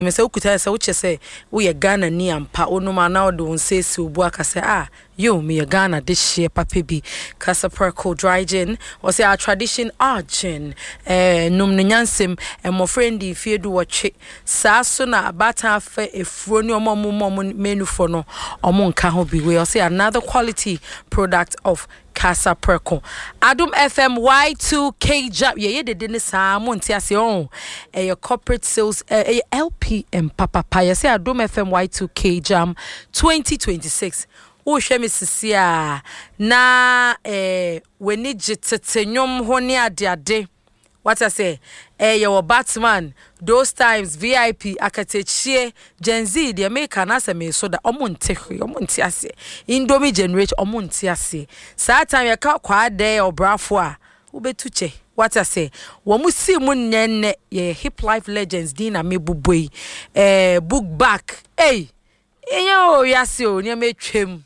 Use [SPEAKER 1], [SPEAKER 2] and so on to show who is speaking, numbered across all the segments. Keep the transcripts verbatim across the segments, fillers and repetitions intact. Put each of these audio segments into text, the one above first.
[SPEAKER 1] me say ukuta say uche say we ye Ghana ni ampa onu ma na odo nse si obu aka say ah yo me ye Ghana this year papa bi Casa Preco dry gin or say our tradition ah gin eh num no nyansem e mo friend fie do watche sa so na abata fa efuro ni omo omo menu for no omo nka ho bi we or say another quality product of Casa Preco. Adum F M Y two K Jam. Ye ye de de ne sa mo nti ase on. Eh your corporate sales eh L P M papa pa. Ye say Adum F M Y two K Jam twenty twenty-six. O hwe me sisia na eh we ni gitete nyom ho ne ade ade. What I say, eh, your Batman, those times V I P, Akatechie, Gen Z, the American as a me so that omunte, omuntiase, Indomie generate omuntiase. Sa time ya ka kwa day or brafwa, ube tuche. What I say, wamusi mun nene, ye hip life legends, dina me bubwe, eh, book back, hey, yo, yasio, nye me trim.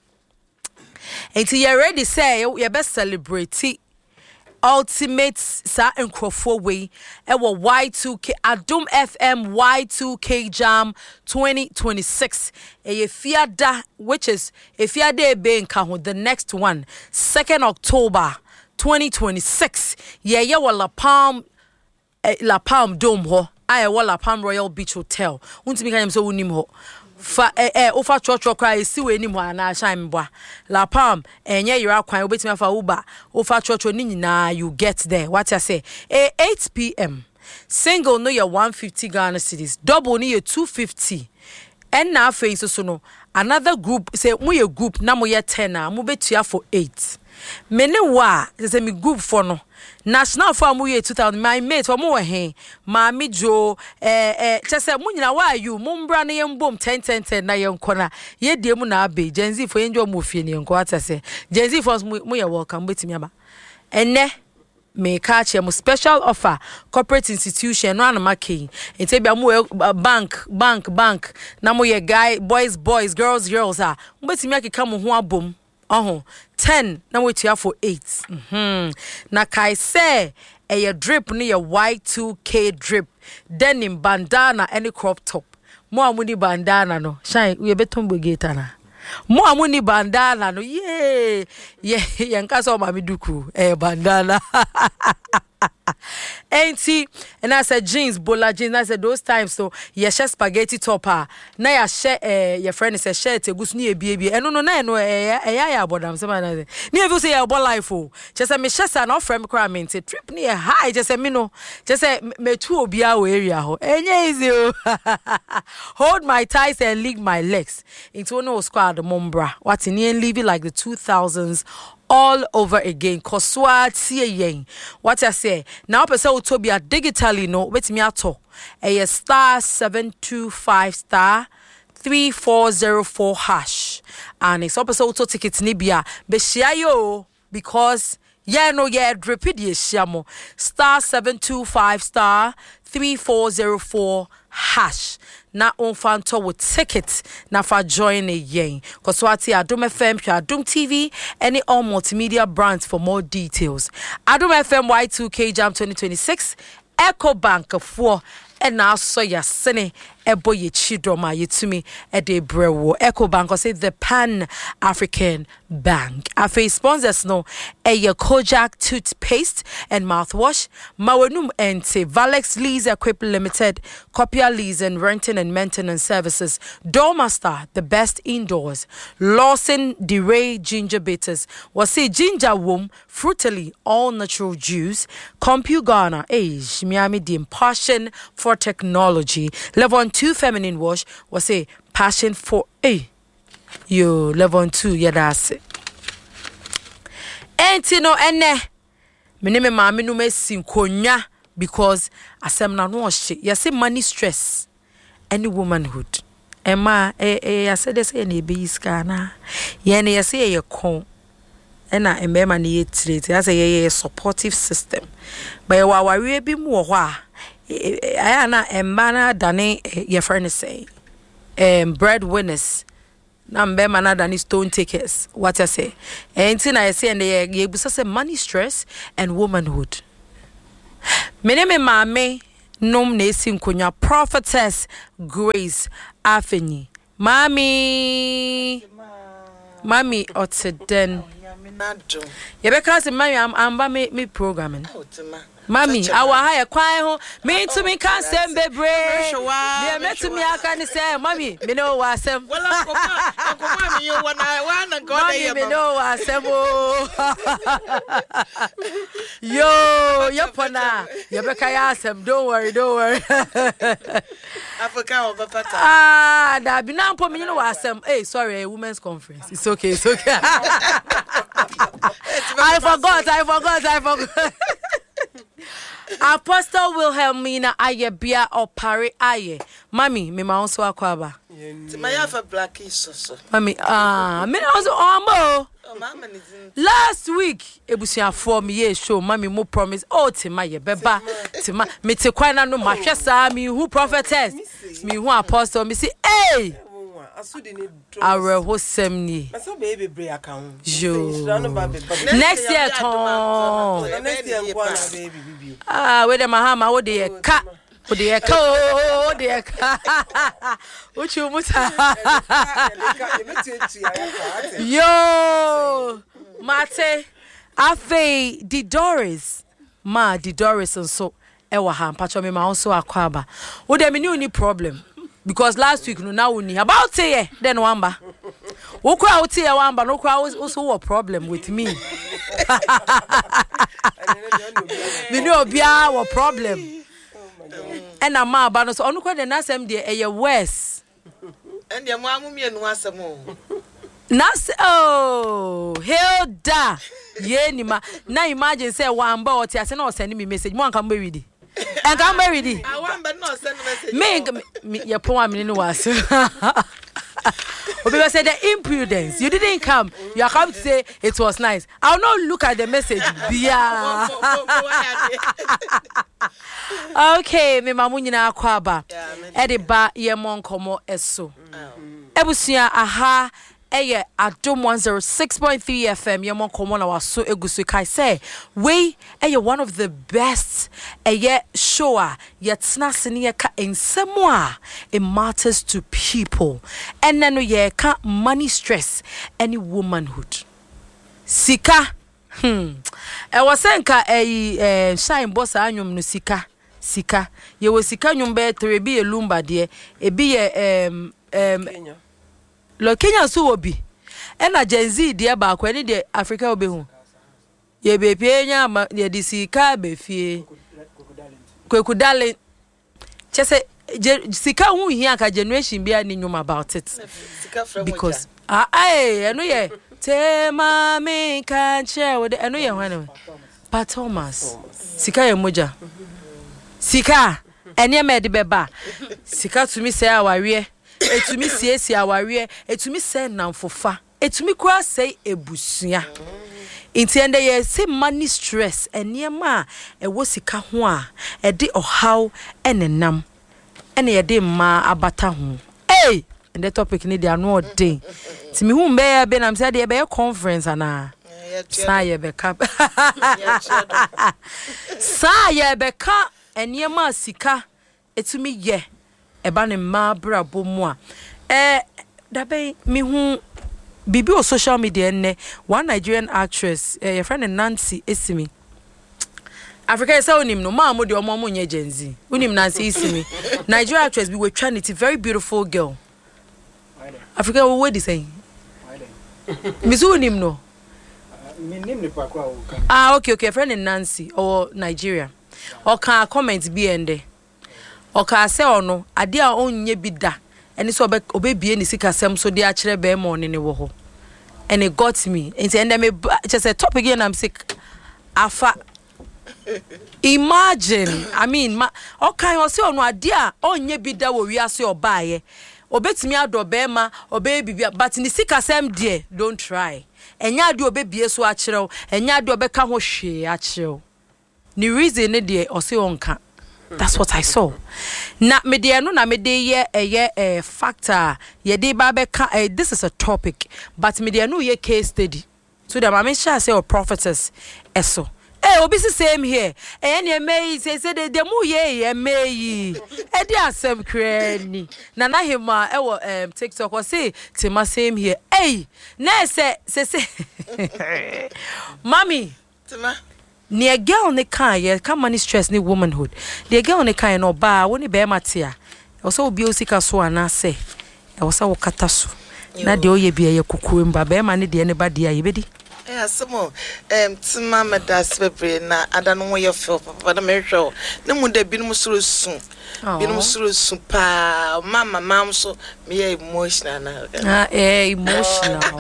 [SPEAKER 1] Until you ready, say, you best celebrate. Ultimate sa enkrofo way ewo Y two K Adum F M Y two K Jam twenty twenty-six e fiada which is e fiada be nka ho the next one second October twenty twenty-six ye ye wo La Palm eh, La Palm Dome ho aye wo La Palm Royal Beach Hotel untimi kan so unim ho fa eh eh ofa chocho kwa esi we ni mo ana shine mboa La Palm enye yira kwan obetimi afa uba ofa chocho ni nyina you get there what I say eh eight p m single no your one hundred fifty Ghana cedis double no your two hundred fifty and na afa so so no another group say mo your group na mo ye ten na mo betua for eight mene wa say me group for no national for mo ye two thousand my mate for mo he maami jo eh eh chese mo nyina wa you mo mbra na ye mbom ten ten ten na ye nkona ye die mu na abe Gen Z for enjo mo fie ne nko atase Gen Z for mo ye welcome betimi aba ene me ka che mo special offer corporate institution no anama king ente bia mo bank bank bank na mo ye guy boys boys girls girls ah mo betimi akeka mo ho abom oh ten na we tia for eight mhm na kai say a drip ni a Y two K drip denim bandana any crop top mo amuni bandana no shine we beton bogeta na mo amuni bandana no yeah yeah yanka so ma duku eh bandana Auntie, and I said jeans, bola jeans. I said those times so ye share spaghetti topper. Na ya share eh your friend is a share te gusni e baby. And no no na no eh eh ya ya bodam se man. Ni evu say ya bo life o. Just say me share sa na friend cry me te trip ni e high just say me no. Just say me two obi a area ho. Enye easy o. Hold my thighs and lick my legs. Into no squad mombra. What in and leave it like the two thousands all over again. Koswa tie yen. What I say now person utobia digitally no wetimi ato a star seven two five star three four zero four hash and it's also auto ticket ni bia be share yo because yeah no yeah dripid ye shamo star seven two five star three four zero four hash na onfanto with ticket na fa join a yen cause what Adum F M Adum T V any all multimedia brands for more details Adum F M Y two K Jam twenty twenty-six Echo Bank for and now so ya sene ebo ye chidoma yetumi e de brewo Echo Bank or say the Pan African Bank afa sponsors no e ye Kojak toothpaste and mouthwash mawenum ente Valex Lease Equip Limited Copia Lease and renting and maintenance services Doormaster the best indoors Lawson DeRay ginger bitters was say ginger womb fruitily all natural juice Compu Ghana age Miami the passion for technology level two feminine wash was say passion for a yo level two yeah that's it enti no ene me ne me maame no masin konya because asem na no hye yes money stress any womanhood ema eh eh I said say na ebe iska na ye na yes ye kon ena emema na ye treat I say ye supportive system but wa ware bi mu ho a I na embana dane your friend say um breadwinners na mbema na dane stone takers what I say enti na say and ye busa say money stress and womanhood me ne me maame nom na esi nkonya Prophetess Grace Afeni. Mami Mami oteden. Yebeka se mami am amba me me programming. Mami awa ha ye kwan ho me ntumi kan sem bebre. Me metumi aka ni say mami me no wa sem.
[SPEAKER 2] Wala ko ma me yo wana wana god dey.
[SPEAKER 1] Me no wa sem o. Yo, yapona. Yebeka ya sem, don't worry, don't worry.
[SPEAKER 2] Africa over pata.
[SPEAKER 1] Ah, da bi na mpo me no wa sem. Hey, sorry, a women's conference. It's okay, it's okay. I forgot, I forgot, I forgot. Apostle Wilhelmina Ayebia Opare Aye. Mami, me ma onso akwaba.
[SPEAKER 2] Ti ma ya fa blackie so.
[SPEAKER 1] Mami, ah, me also omo. Last week, ebusia for me ye show mami mo promise. Oh, ti ma ye beba. Ti ma me te kwana no ma hwe sa me who prophetess. Me who apostle me say, "Hey, our hosem ni." Next year ton. Ah, we the mahama wo de ka. Wo de ka wo de ka. Uchu muta. Yo, Mate, Afe di Doris. Ma di Doris and so ewa ha mpacho me ma also akwaba. Wo de me ni uni problem. Because last week no now uni about say then wamba. Wo kwa wo tie wamba no kwa also a problem with me. Me no bia wo problem. And am ma ba no so onu kwa de na asem de eye worse.
[SPEAKER 2] And ya mo amumie no asem o.
[SPEAKER 1] Nas oh Hilda ye ni ma na imagine say wamba o tie ase na o send me message mo anka mo read. And come be ready.
[SPEAKER 2] I want but no send message.
[SPEAKER 1] Me your poem me no was. Obi say the impudence. You didn't come. You are come to say it was nice. I'll not look at the message. Bia. Okay, me mamu nyina akwaba. Ediba ye mon komo eso. Ebusia aha eye Adom one oh six point three F M yemon komo na waso egusu kai say we eye one of the best eye showa yet snasini ye ka ensemo a it matters to people and then ye ka money stress any womanhood sika hmm e wasenka eye eh shine boss anyum no sika sika ye we sika nyum be three bi elumba de e bi ye em em lo Kenya so obi ena Gen Z de ba kwa ni de Africa obi hu ye be pie nya ma ye de sika be fie kweku dale chese sika hu hia ka generation bia ni nyum about it because ah eh eno ye tema me kan che wo de eno ye hwan Pa Thomas sika ye moja sika ene me de beba sika to me say awarie etumi siesi awarie etumi se namfofa etumi kura sei ebusua intiende ye se money stress eniema e wo sika ho a e de ohaw enenam ene ye de ma abata ho eh and the topic ni de anu odin timi hu mbe ya be nam se de be conference ana sa ye be ka sa ye be ka eniema sika etumi ye eba ne ma brabo mu a eh dabe mi hu bibi o social media ne one Nigerian actress eh, your friend Nancy Esimi Africa is onim no ma mo de omo mo nye Gen Z unim Nancy Esimi Nigerian actress be we trying it very beautiful girl Africa we dey say mi so unim no
[SPEAKER 3] mi nim ne pa kwa o kan
[SPEAKER 1] ah okay okay friend Nancy or Nigeria o kan comment bi ende oka se ono ade a onye bi da eni so obebie ni sika sem so de a kire be mo ne ne wo ho and it got me and and me just a topic again I'm sick afa imagine I mean ma oka o se ono ade a onye bi da wo wi ase obaaye obetimi ado be ma obebibia but ni sika sem de don't try enya ade obebie so a kire enya ade obeka ho hwe a kire ni reason ne de o se onka. That's what I saw. Na me de no na me de ye eye eh factor ye de ba be ka this is a topic but me de no ye case study. So the mama share say or prophetess eso. Eh, obi say same here. Eh, any may say say the mu ye may. E di asem krani. Na na hima e wo um TikTok was say Tima same here. Hey, na say say say Mommy,
[SPEAKER 2] Tima.
[SPEAKER 1] Near girl ne kan ye come money stress ni womanhood. The girl ne kan no ba woni be matia. Also obi osika so ana say. E wasa wo kataso. Na de oye bia ye kukuem ba be ma ne de ne ba dia ye bedi.
[SPEAKER 2] Eh asemo em Tima medas bebre na ada no wo ye feel papa na me hwe. Ne mu da bi no suru sun. Bi no suru sun pa mama mam so me emotional na.
[SPEAKER 1] Ah eh emotional.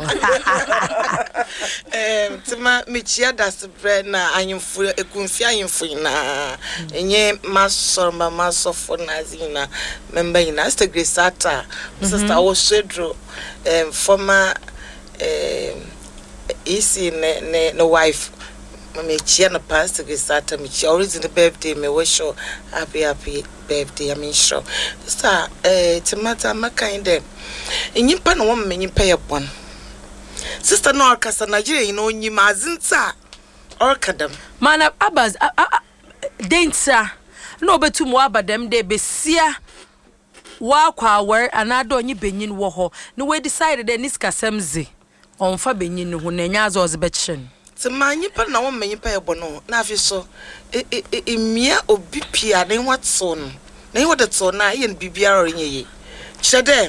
[SPEAKER 2] Em Tima me chia das bre na anyimfo ekunfi anyimfo na enye masorma masofo na zina member ina Sister Grace Ata sister wo Shedro em former em isi ne ne no wife me chia na Pastor Grace Ata me chia original birthday me wish you happy happy birthday I mean sure sister eh Timata makinde enyimpa no wo me nyimpa ye bon sister no akasa Nigeria no nyima azinta orkadam
[SPEAKER 1] mana abaz densa no betum wa abadam de besia wa kwa wer anado nyi benyin wo ho no we decided that niska semze onfa benyin ho na nya azoze bechen
[SPEAKER 2] ti manyi pa na wo menyi pa ebo no na afi so emia obi pia na watso no na yi wode to na ye bibia ro nyeye chede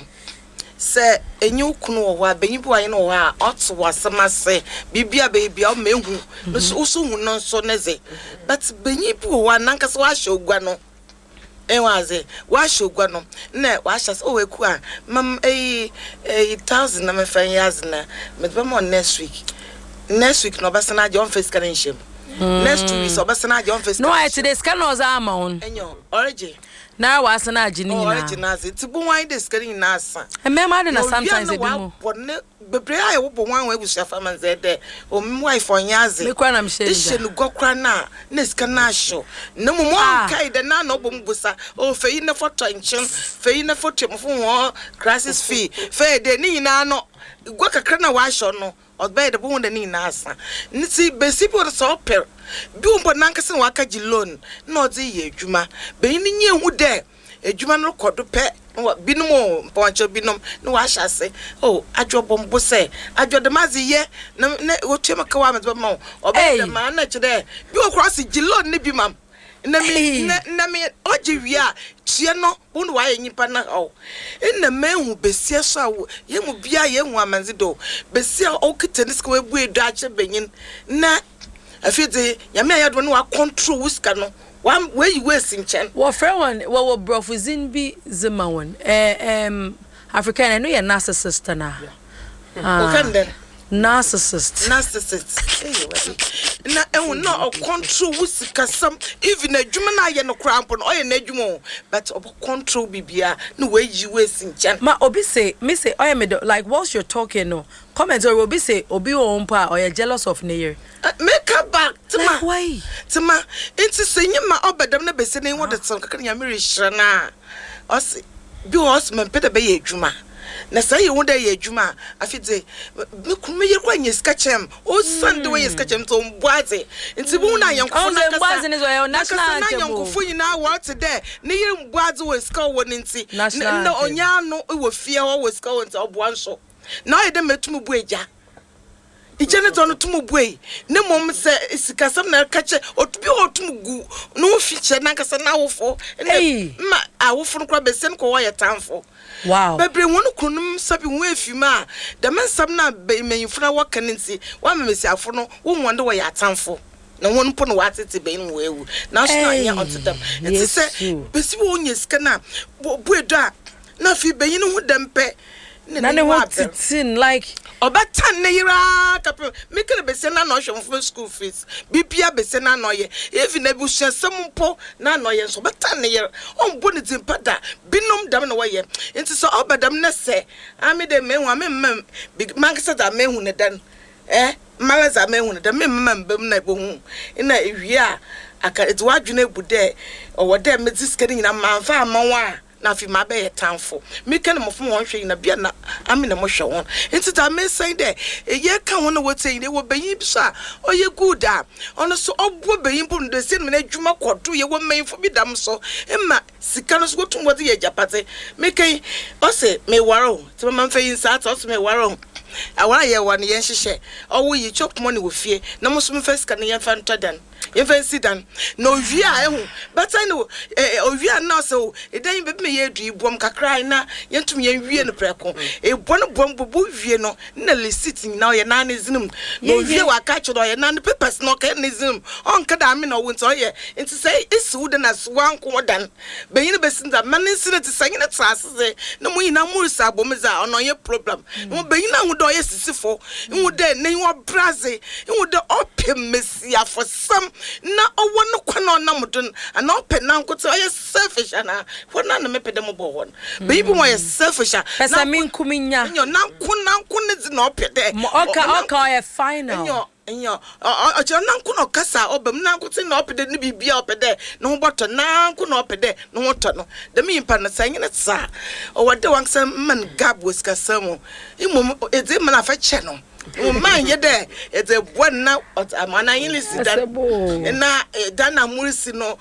[SPEAKER 2] se enyu kunu wo wa benyi bu ayi no wa oto wasama se bibia bebia o mehu no so so hu no so neze but benyi bu wa nanka so wa shogwa no enwaze wa shogwa no na wa sha o we ku a mam eh one thousand na me fan yaz na me be mo next week next week no basana je on face kan nhim next week so basana je on face
[SPEAKER 1] no I today scan no za ma on
[SPEAKER 2] enyo origin
[SPEAKER 1] na wa asana agi ni nyina
[SPEAKER 2] origin as it bu wan de scan na asa
[SPEAKER 1] e me ma de na sometimes e bi mu
[SPEAKER 2] bebre aye wo bo wan wa busia fama ze de o mi wife onyaze
[SPEAKER 1] me kwa na me share
[SPEAKER 2] ishe no gokra na na scan na show na mo mo kai de na no bo mbusa o feyi na photo nchen feyi na photo mo fo crisis fee fe de ni nyina no gwa kakra na wa show no odbe de bo de ni na asa nti besipo de so per bi umbo nankase wa ka gi loan na odi ye adwuma be ni nye hu de adwuma no kodo pe binom mponcho binom no wa hyase oh adwo mbo se adwo de mazi ye na wotua maka wa mebe ma obe de ma na kide bi okross gi loan ni bi mam na me na me oji wi a tie no wonu wa ye nyipa na o na mehu besia so awo ye mu bia ye hu amanzi do besia o kitenis ko ebu edu a che benyin na afide yame ayado no wa control wiska no one where you were sinchen
[SPEAKER 1] wo friend one wo brofuzin bi zima one eh um African I know you're narcissist na
[SPEAKER 2] ah okay then
[SPEAKER 1] narcissist
[SPEAKER 2] narcissist na e no control wiska some even adwuma na ye no cramp no o ye na adwuma but o control bibia no where you were sinchen
[SPEAKER 1] ma obi say me say o ye me like whilst you're talking no comment or obi say obi wo mpa or you jealous of near
[SPEAKER 2] make her back Tima
[SPEAKER 1] like why
[SPEAKER 2] Tima into saying ma obedam na bese na what the son kaka na me rehira na o se bi o se me pede be ye adwuma na say you won dey ye adwuma afide me kuma ye kwa nye skachem o sande we ye skachem to mboaze nti bu na yankofo na kasa
[SPEAKER 1] mboaze ni zo ye national
[SPEAKER 2] na yankofo nyina what there na ye mboaze we ska wo nti na onya no wo fie ho wo ska wo nti oboa nso na ye dem metum bu eja ijene to no tumu buei ne mom se sikasam na kache otubi otumu gu no fiche na kasa na wofo ne ma awofo no kwa besen ko wo yetamfo
[SPEAKER 1] wow
[SPEAKER 2] bebre wonu kunum sabi wo afima da mensam na menyifuna waka nti wa memesi afo no wo nwonde wo yatamfo na wonu po no watete be no wewu na so na anya otedam enti se besi wo nyeska na buedo a na fi beyin hu dempe
[SPEAKER 1] na ne what tin like
[SPEAKER 2] obatan ne yira kape mikele bese na no hwemfo school fees bibia bese na no ye even na buhia sempo na no ye so obatan ne yira ombo ne timpada binom dam na wo ye enti so obadam na se ami de mehu ame mem mankasa da mehu ne dan eh malaza mehu ne dan mem mbem na bohu ina ewie a aka eti wadwene ebude owo de mediskani nyina manfa amanwa na fi ma be tanfo me kan mo fo won hwe na bia na ame na mo hwe won enti ta me say de ye ka won wo tey de wo bayin bi so a oye good a ono so obo bayin bu ndo se na adwuma kodo ye wo manfo bi dam so emma sika no so gotum wo de ye japate me kan o se me waro ti ma mfa yin sa ta o se me waro awara ye wan ye nhihye owo yi chop money wo fie na mo so mfa sika na ye mfa ntodan ye mfa sidan no wi a ehu but I know owi a na so edan be me ye du ibom kakra na ye ntum ye wie no preko e bon bom bobo wie no na receipt na ye na ne zinum no wie wa ka cho do ye na ne papers no ka ne zinum on ka da me no wo nto ye nti say isu de na so anko dan be yin be sinza man sin ti sanyi na trase na mo yina mo sa bom za ono ye problem mo be yin na do ye sisifo nwu de ne wo braze nwu de opem mesia for some na owo no kwano na mudun ana open na nkoto ye selfish ana for na na mepede mo bo won baby mo ye selfish
[SPEAKER 1] na min kuminya
[SPEAKER 2] nyo na nku na nku ne zi na opede
[SPEAKER 1] oka oka ye final
[SPEAKER 2] nyo nyo o je na nku no kasa obam na nkoto na opede ne bibia opede no ho boto na nku na opede no ho to no de mi mpa na sanye ne tsa o wade wansa man gab was kasamo imom eze man afa che no o man ye de it's a one now amana yin lisi dan na dana murisi no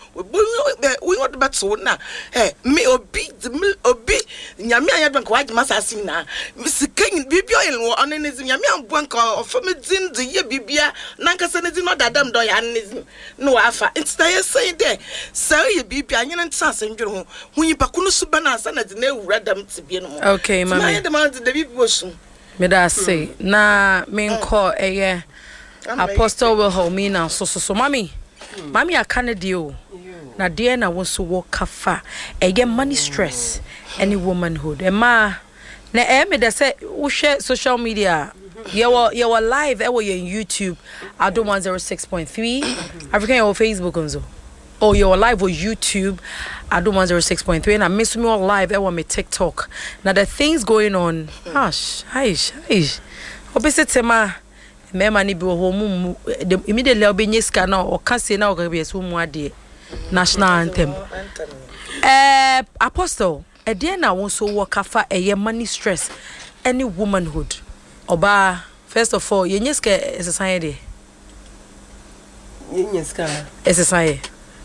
[SPEAKER 2] we want back so na eh me obi obi nyame anya bank waji masasi na sikan bibio yin wo onenezi nyame ambank ofame din de ye bibia na nkasa ne din no dadam do ya nezi no afa it's the say there say ye bibia yin ntasa ndwere ho hunyipa kunu su bana asa na de na ewura dam tibie no
[SPEAKER 1] okay mama
[SPEAKER 2] na ye de man de bibio su
[SPEAKER 1] me da say na me nko eye Apostle Wilhelmina so so so mami mami akane dio na de na wo so wo kafa eye money stress any womanhood e ma na e me da say wo share social media you were you were live e wo your YouTube Adom one oh six point three African your Facebook onzo oh you were live on YouTube Adom one oh six point three and I miss me all live e wo me TikTok now the things going on hush hush hush obesete ma me ma ni bi wo mu immediately obenye ska na o ka se na o ga bi so mu ade national anthem eh Apostle e de na won so wo kafa eye money stress any womanhood oba first of all yenye ska exercise de
[SPEAKER 4] yenye ska
[SPEAKER 1] exercise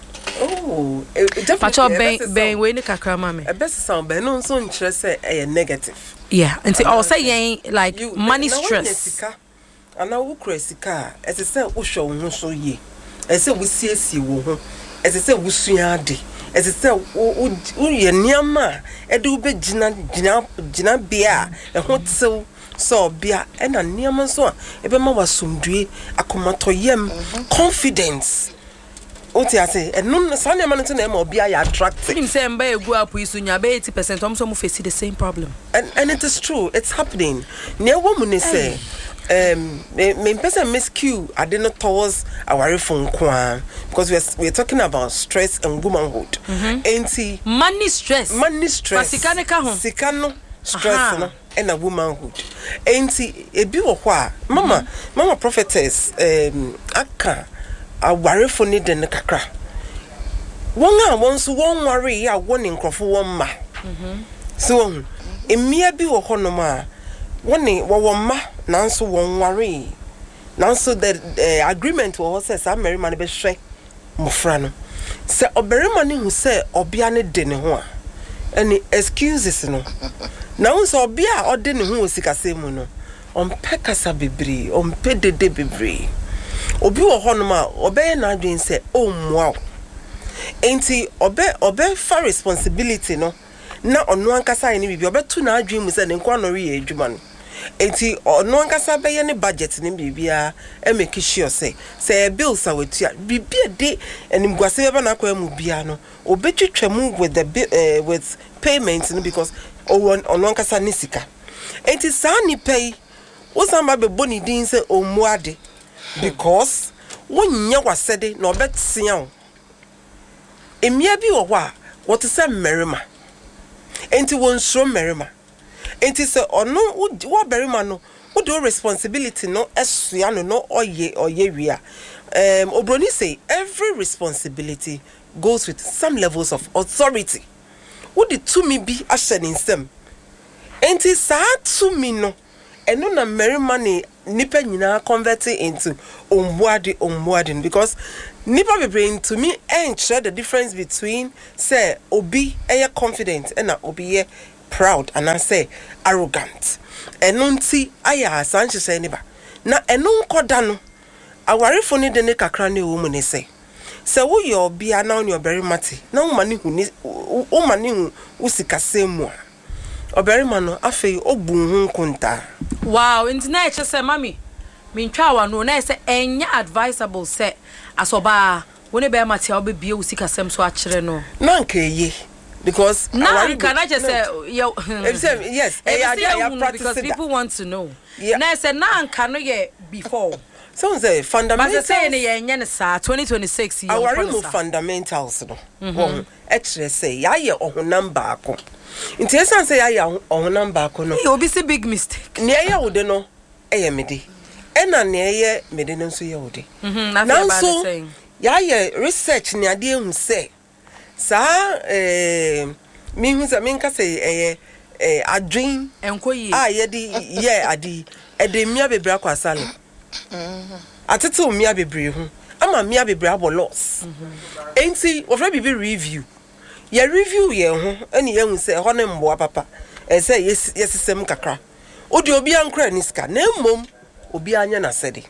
[SPEAKER 4] oh definitely
[SPEAKER 1] pacho ben ben we ni kakra ma me
[SPEAKER 4] e best sound ben no so nkyere say e negative
[SPEAKER 1] yeah and I say yen like you, money stress
[SPEAKER 4] ana wo kura sika e se say wo hwe wo ho so ye e se wo siesie wo ho e se say wo sua ade e se say wo wo ye niama e de wo be gina gina gina bia e ho tsew so bia e na niama so a e be ma wasomdue akomato confidence oti ase e no sa niama no na e ma obia ya attractive
[SPEAKER 1] him say mba egu apu isu nya be eighty percent om so mo face the same problem
[SPEAKER 4] and and it is true it's happening ne woman say um me person miss Q I didn't towards our phone kwa because we're we're talking about stress and womanhood enti
[SPEAKER 1] money stress
[SPEAKER 4] money stress
[SPEAKER 1] sikane ka ho
[SPEAKER 4] sikano stress no and a womanhood enti ebi wo kwa mama mama prophetess um aka our phone need den kakra won a won so won worry ya won nkrofo won ma so emia bi wo hono ma woni wo ma nanso won worry nanso the uh, agreement wo say sa marry man be hwe mofra no se oberima ne hu se obia ne de ne ho a any excuses no na hu se obia o de ne ho osikase mu no on pekasa bebre on pedede bebre obi wo ho no ma obey na adwen se o mwa enti obe obe fa responsibility no na ono ankasa ni bibi obetu na adwen mu se ne nkwa no re adwuma no enti ono ankasa be ye ne budget ne bibia e make sure say say bills are with bibia de enimguase be na kwa mu bia no obetwetwa mu with the uh, with payments no because ono ankasa ne sika enti sa ni pay osamba be boni din say omuade because wonnya wasede na obetia o emia bi wo a what say merima enti won so merima enti say ono wo berima no wo do responsibility no esua no no oye oye wi a um obroni say every responsibility goes with some levels of authority wodi tumi bi ahye ne nsam enti saa tumi no eno na merima ne nipa nyina convert into ombuade ombuade because nipa bebre into me and share the difference between say obi eye confident and obi ye proud and I say arrogant eno nti aya sanche say niba na eno nkoda no awarefo ne de ne kakra ne wo mu ne say se wo ye obi ana on your very mate na wo mane hu ni wo mane hu usikasemu a oberima no afei obu hu nkonta.
[SPEAKER 1] Wow, into na eche say mami me ntwa wa no na say enya advisable say asoba woni be mate obi bie usikasem so akere no
[SPEAKER 4] na nka ye because
[SPEAKER 1] na nka na je say yo
[SPEAKER 4] yes
[SPEAKER 1] because people want to know na say na nka no ye before
[SPEAKER 4] so say fundamentals
[SPEAKER 1] say ne ye nya ne sa twenty twenty-six year
[SPEAKER 4] our remove fundamentals no won extra say ya ye ohunam baako nti esan say ya ye ohunam baako no
[SPEAKER 1] obi say big mistake
[SPEAKER 4] ne ye wo de no eye mede ena ne ye mede no so ye wo de
[SPEAKER 1] na so
[SPEAKER 4] ya ye research ne ade ehun say sa eh mi hu say mi nka say eh eh adwin
[SPEAKER 1] enkoyi
[SPEAKER 4] ah ye di ye adi e de mia bebra kwa sale atete o mia bebre hu ama mia bebre abo loss enti wo fra bibi review ye review ye hu eni ye hu say ho ne mboa papa e say yes yesesem kakra odi obi ankra ni sika na mmom obi anya na sede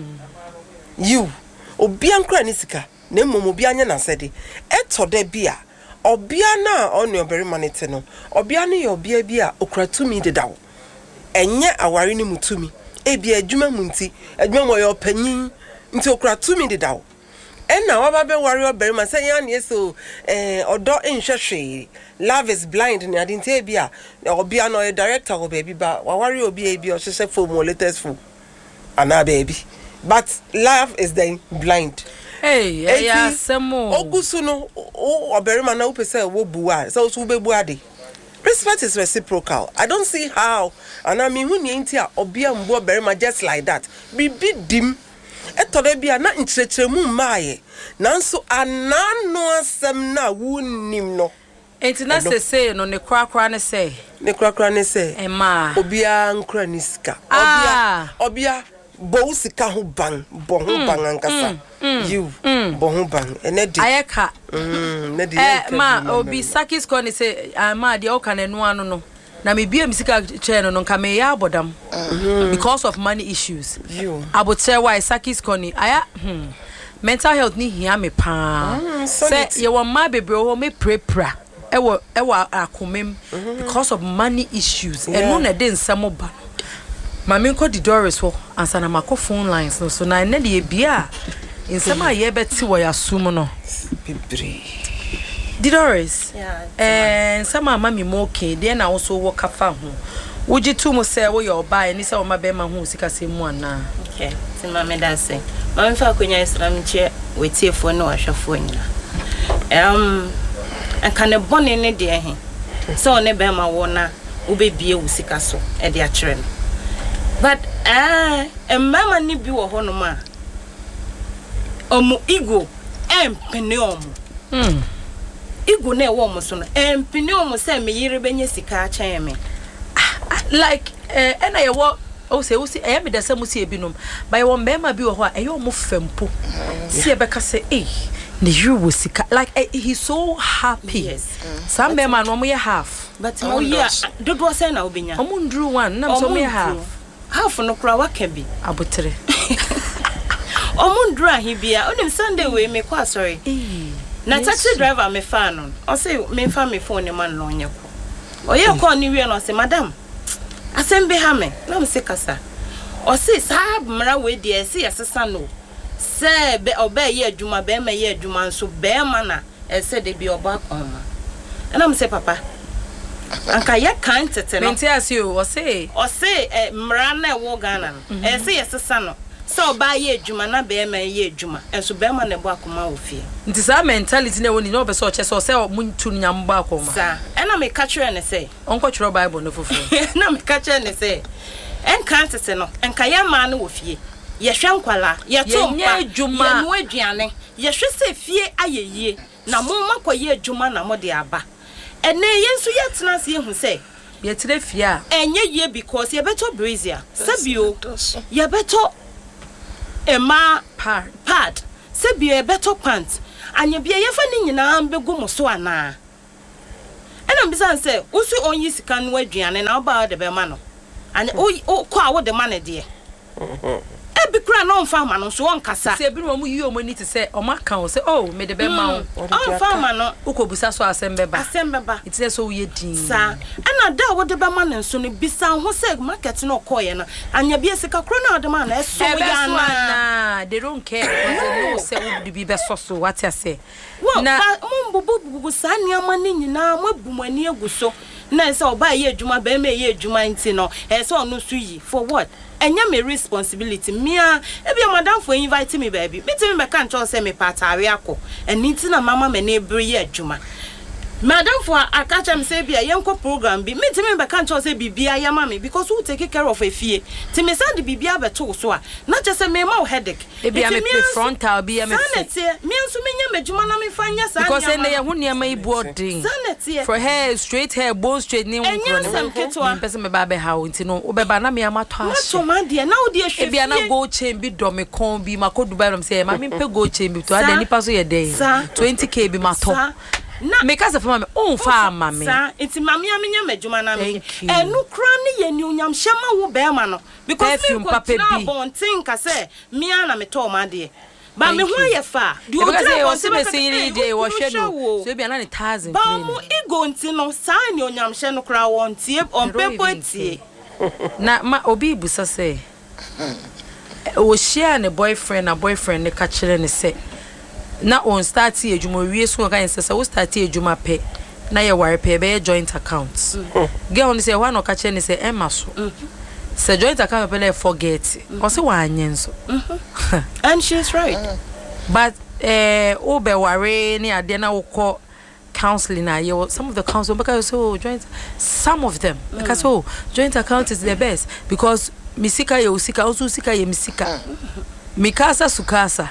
[SPEAKER 4] you obi ankra ni sika na mmom obi anya na sede eto da bia obia na on your very manete no obia ne obia bia okratumi dedawo enye aware ni mutumi ebi adwuma munti adwuma mo yo panyin nti okratumi dedawo enna waba be ware oberima say yan yeso eh odo enhwehwe love is blind ni adinti ebia obia no director go baby ba ware obi ebi o hwehwe for mo latest for ana baby but love is then blind.
[SPEAKER 1] Hey, hey, yeah, semo.
[SPEAKER 4] Ogusu no oberima na upese wo buwa so so be buade. Respect is reciprocal. I don't see how and I mean hu ni enti a obia mbo oberima just like that. Bi bi dim etode bia na nkyerɛkyerɛmu maaye nanso anano asɛm na wunnim no
[SPEAKER 1] enti na se say no ne krakra ne say
[SPEAKER 4] ne krakra ne say
[SPEAKER 1] ema
[SPEAKER 4] obia nkra ni sika obia obia bo sika ho ban bo ho ban ankasa you bo ho ban enedi
[SPEAKER 1] ayeka
[SPEAKER 4] mm nedi
[SPEAKER 1] eh ma obi sakis ko ne say ama de o kan enu anu no na me bia misika chain no nka me ya abodam because of money issues
[SPEAKER 4] you
[SPEAKER 1] abotre why sakis koni aya hmm mental health ni hia me pa say ye won ma bebre ho me prepra e wo e wo akomem because of money issues enu na de nsamo ba ma me ko di Doris ho ansa na makọ phone lines no so na na de bia nsama ye beti wo ya sum no
[SPEAKER 4] bebre
[SPEAKER 1] di Doris
[SPEAKER 5] yeah
[SPEAKER 1] eh sama mama mi mo okay de na wo so wo kafa ho woji tu mo se wo your buy ni se wo ma be ma ho sika se mu ana
[SPEAKER 5] okay ti ma me da se ma me fa konya islam che wetiefo na wahwafo nyina um aka ne bone ne de he so ne be ma wo na wo be bie wo sika so e de a kire no but eh e mama ni bi wo ho no ma omu ego empene omu
[SPEAKER 1] mm
[SPEAKER 5] igu na ewo mo so no empini omo se me yire benye sika a chen me
[SPEAKER 1] like eh na ye wo o se o se e me da se mo se ebinom by wo mbema bi wo ho a e yo mo fampo se e beka se eh ne you wo sika like eh, he's so happy
[SPEAKER 5] yes
[SPEAKER 1] some mbema no mo ye half
[SPEAKER 5] but mo ye dodo se na obenya
[SPEAKER 1] omo ndru one na so mo ye half
[SPEAKER 5] half no kura waka bi
[SPEAKER 1] abotre
[SPEAKER 5] omo ndru ahibia onim Sunday we me kwa sorry
[SPEAKER 1] eh
[SPEAKER 5] na taxi driver me fan on o say me fa me phone man no nyeko o ye call ni wie no say madam asem be ha me na me say kasa o say sab mra we dey say yesesa no say be oba ye adwuma be ma ye adwuma nso be ma na e say de bi oba koma na me say papa anka ye kan tete no
[SPEAKER 1] menti as you o say
[SPEAKER 5] o say mra na e wo Ghana no e say yesesa no so ba ye adwuma na be ma ye adwuma enso be ma na bo akoma ofie
[SPEAKER 1] nti sa mentality na woni no be so che so say muntu nyamba akoma
[SPEAKER 5] sa ena me catch you and say
[SPEAKER 1] onko chiro bible no fufu
[SPEAKER 5] na me catch you and say en kan tete no enka ya ma na ofie ye hwe nkwala ye to mpa ye no aduane ye hwe se fie ayeye na mo makoye adwuma na mo de aba ene yenso yetena se hu se
[SPEAKER 1] yetere fia
[SPEAKER 5] enye ye because ye beto brazier sabio ye beto ema
[SPEAKER 1] pad
[SPEAKER 5] pad sabio ye beto pants anya bia ye fa ni nyina mbegu mo so ana ena mbisa se usu onyi sika no aduane na oba de be ma no anya o ko a wo de ma ne de ebi kura no mfa ma no so on kasa
[SPEAKER 1] se ebi no mu yi o mani te se o maka o se oh me de be ma o
[SPEAKER 5] on fa ma no
[SPEAKER 1] ukobusa so asembe ba
[SPEAKER 5] asembe ba
[SPEAKER 1] it say so ye din
[SPEAKER 5] sa ana da wo de be ma ne so no bisa ho se market no koye no anya bia sika kro na de ma na eso ya
[SPEAKER 1] na they don't care because they know say wo de bi be so so what I say
[SPEAKER 5] na mo bubu bubu sa niama ni nyina mo bumani egu so na say oba ye adwuma ba me ye adwuma nti no e say onu su yi for what enya me responsibility mia e bia madam for invite me baby me timi be kan cho say me patare akọ eni nti na mama me na ebere ye adwuma madam for akacha me say bia yenko program bi me timi be kan cho say bibia ya mama because who take care of efie timi say the bibia beto so a na che say me ma o headache
[SPEAKER 1] e bia me frontal bia me
[SPEAKER 5] sanete me nso me nya madwuma na me fanya sa
[SPEAKER 1] because ene ye ho niam yi boarding
[SPEAKER 5] sanete
[SPEAKER 1] for hair straight hair bone straight ni
[SPEAKER 5] enya sam ketwa
[SPEAKER 1] me pese me ba be ha o nti no wo be ba na me amato
[SPEAKER 5] ahye to ma de na wo de ahwe
[SPEAKER 1] e bia na go chain bi do me kon bi makodu Dubai no say ma me pe go chain bi to ade nipa so ye dey twenty k bi mato na me ka se fa me on fa ma me
[SPEAKER 5] sa enti mame amenya madwuma na me enu kra ne ye ni unyam hyema wo be ma no because me ko na bontin ka se me ana me to ma de ba me ho ye fa di o tira
[SPEAKER 1] ko se me se ri de wo hwe no so bia na ne thousand
[SPEAKER 5] ba mu igo nti no sa ni unyam hye no kra wo ntie on pepo tie
[SPEAKER 1] na ma obi busa se o share ne boyfriend na boyfriend ne ka kire ne se na on start ejuma wie so kan se se wo start ejuma pe na ye ware pe be joint accounts girl ni se wa no ka kire ne se emma so se joint account pe le forget o se wa anyenso
[SPEAKER 5] and she's right
[SPEAKER 1] but eh o be ware ni ade na wo ko counseling na you some of the counsel because so joint some of them mm. because oh joint account is the best because misika ye usika also usika ye misika mikasa sukasa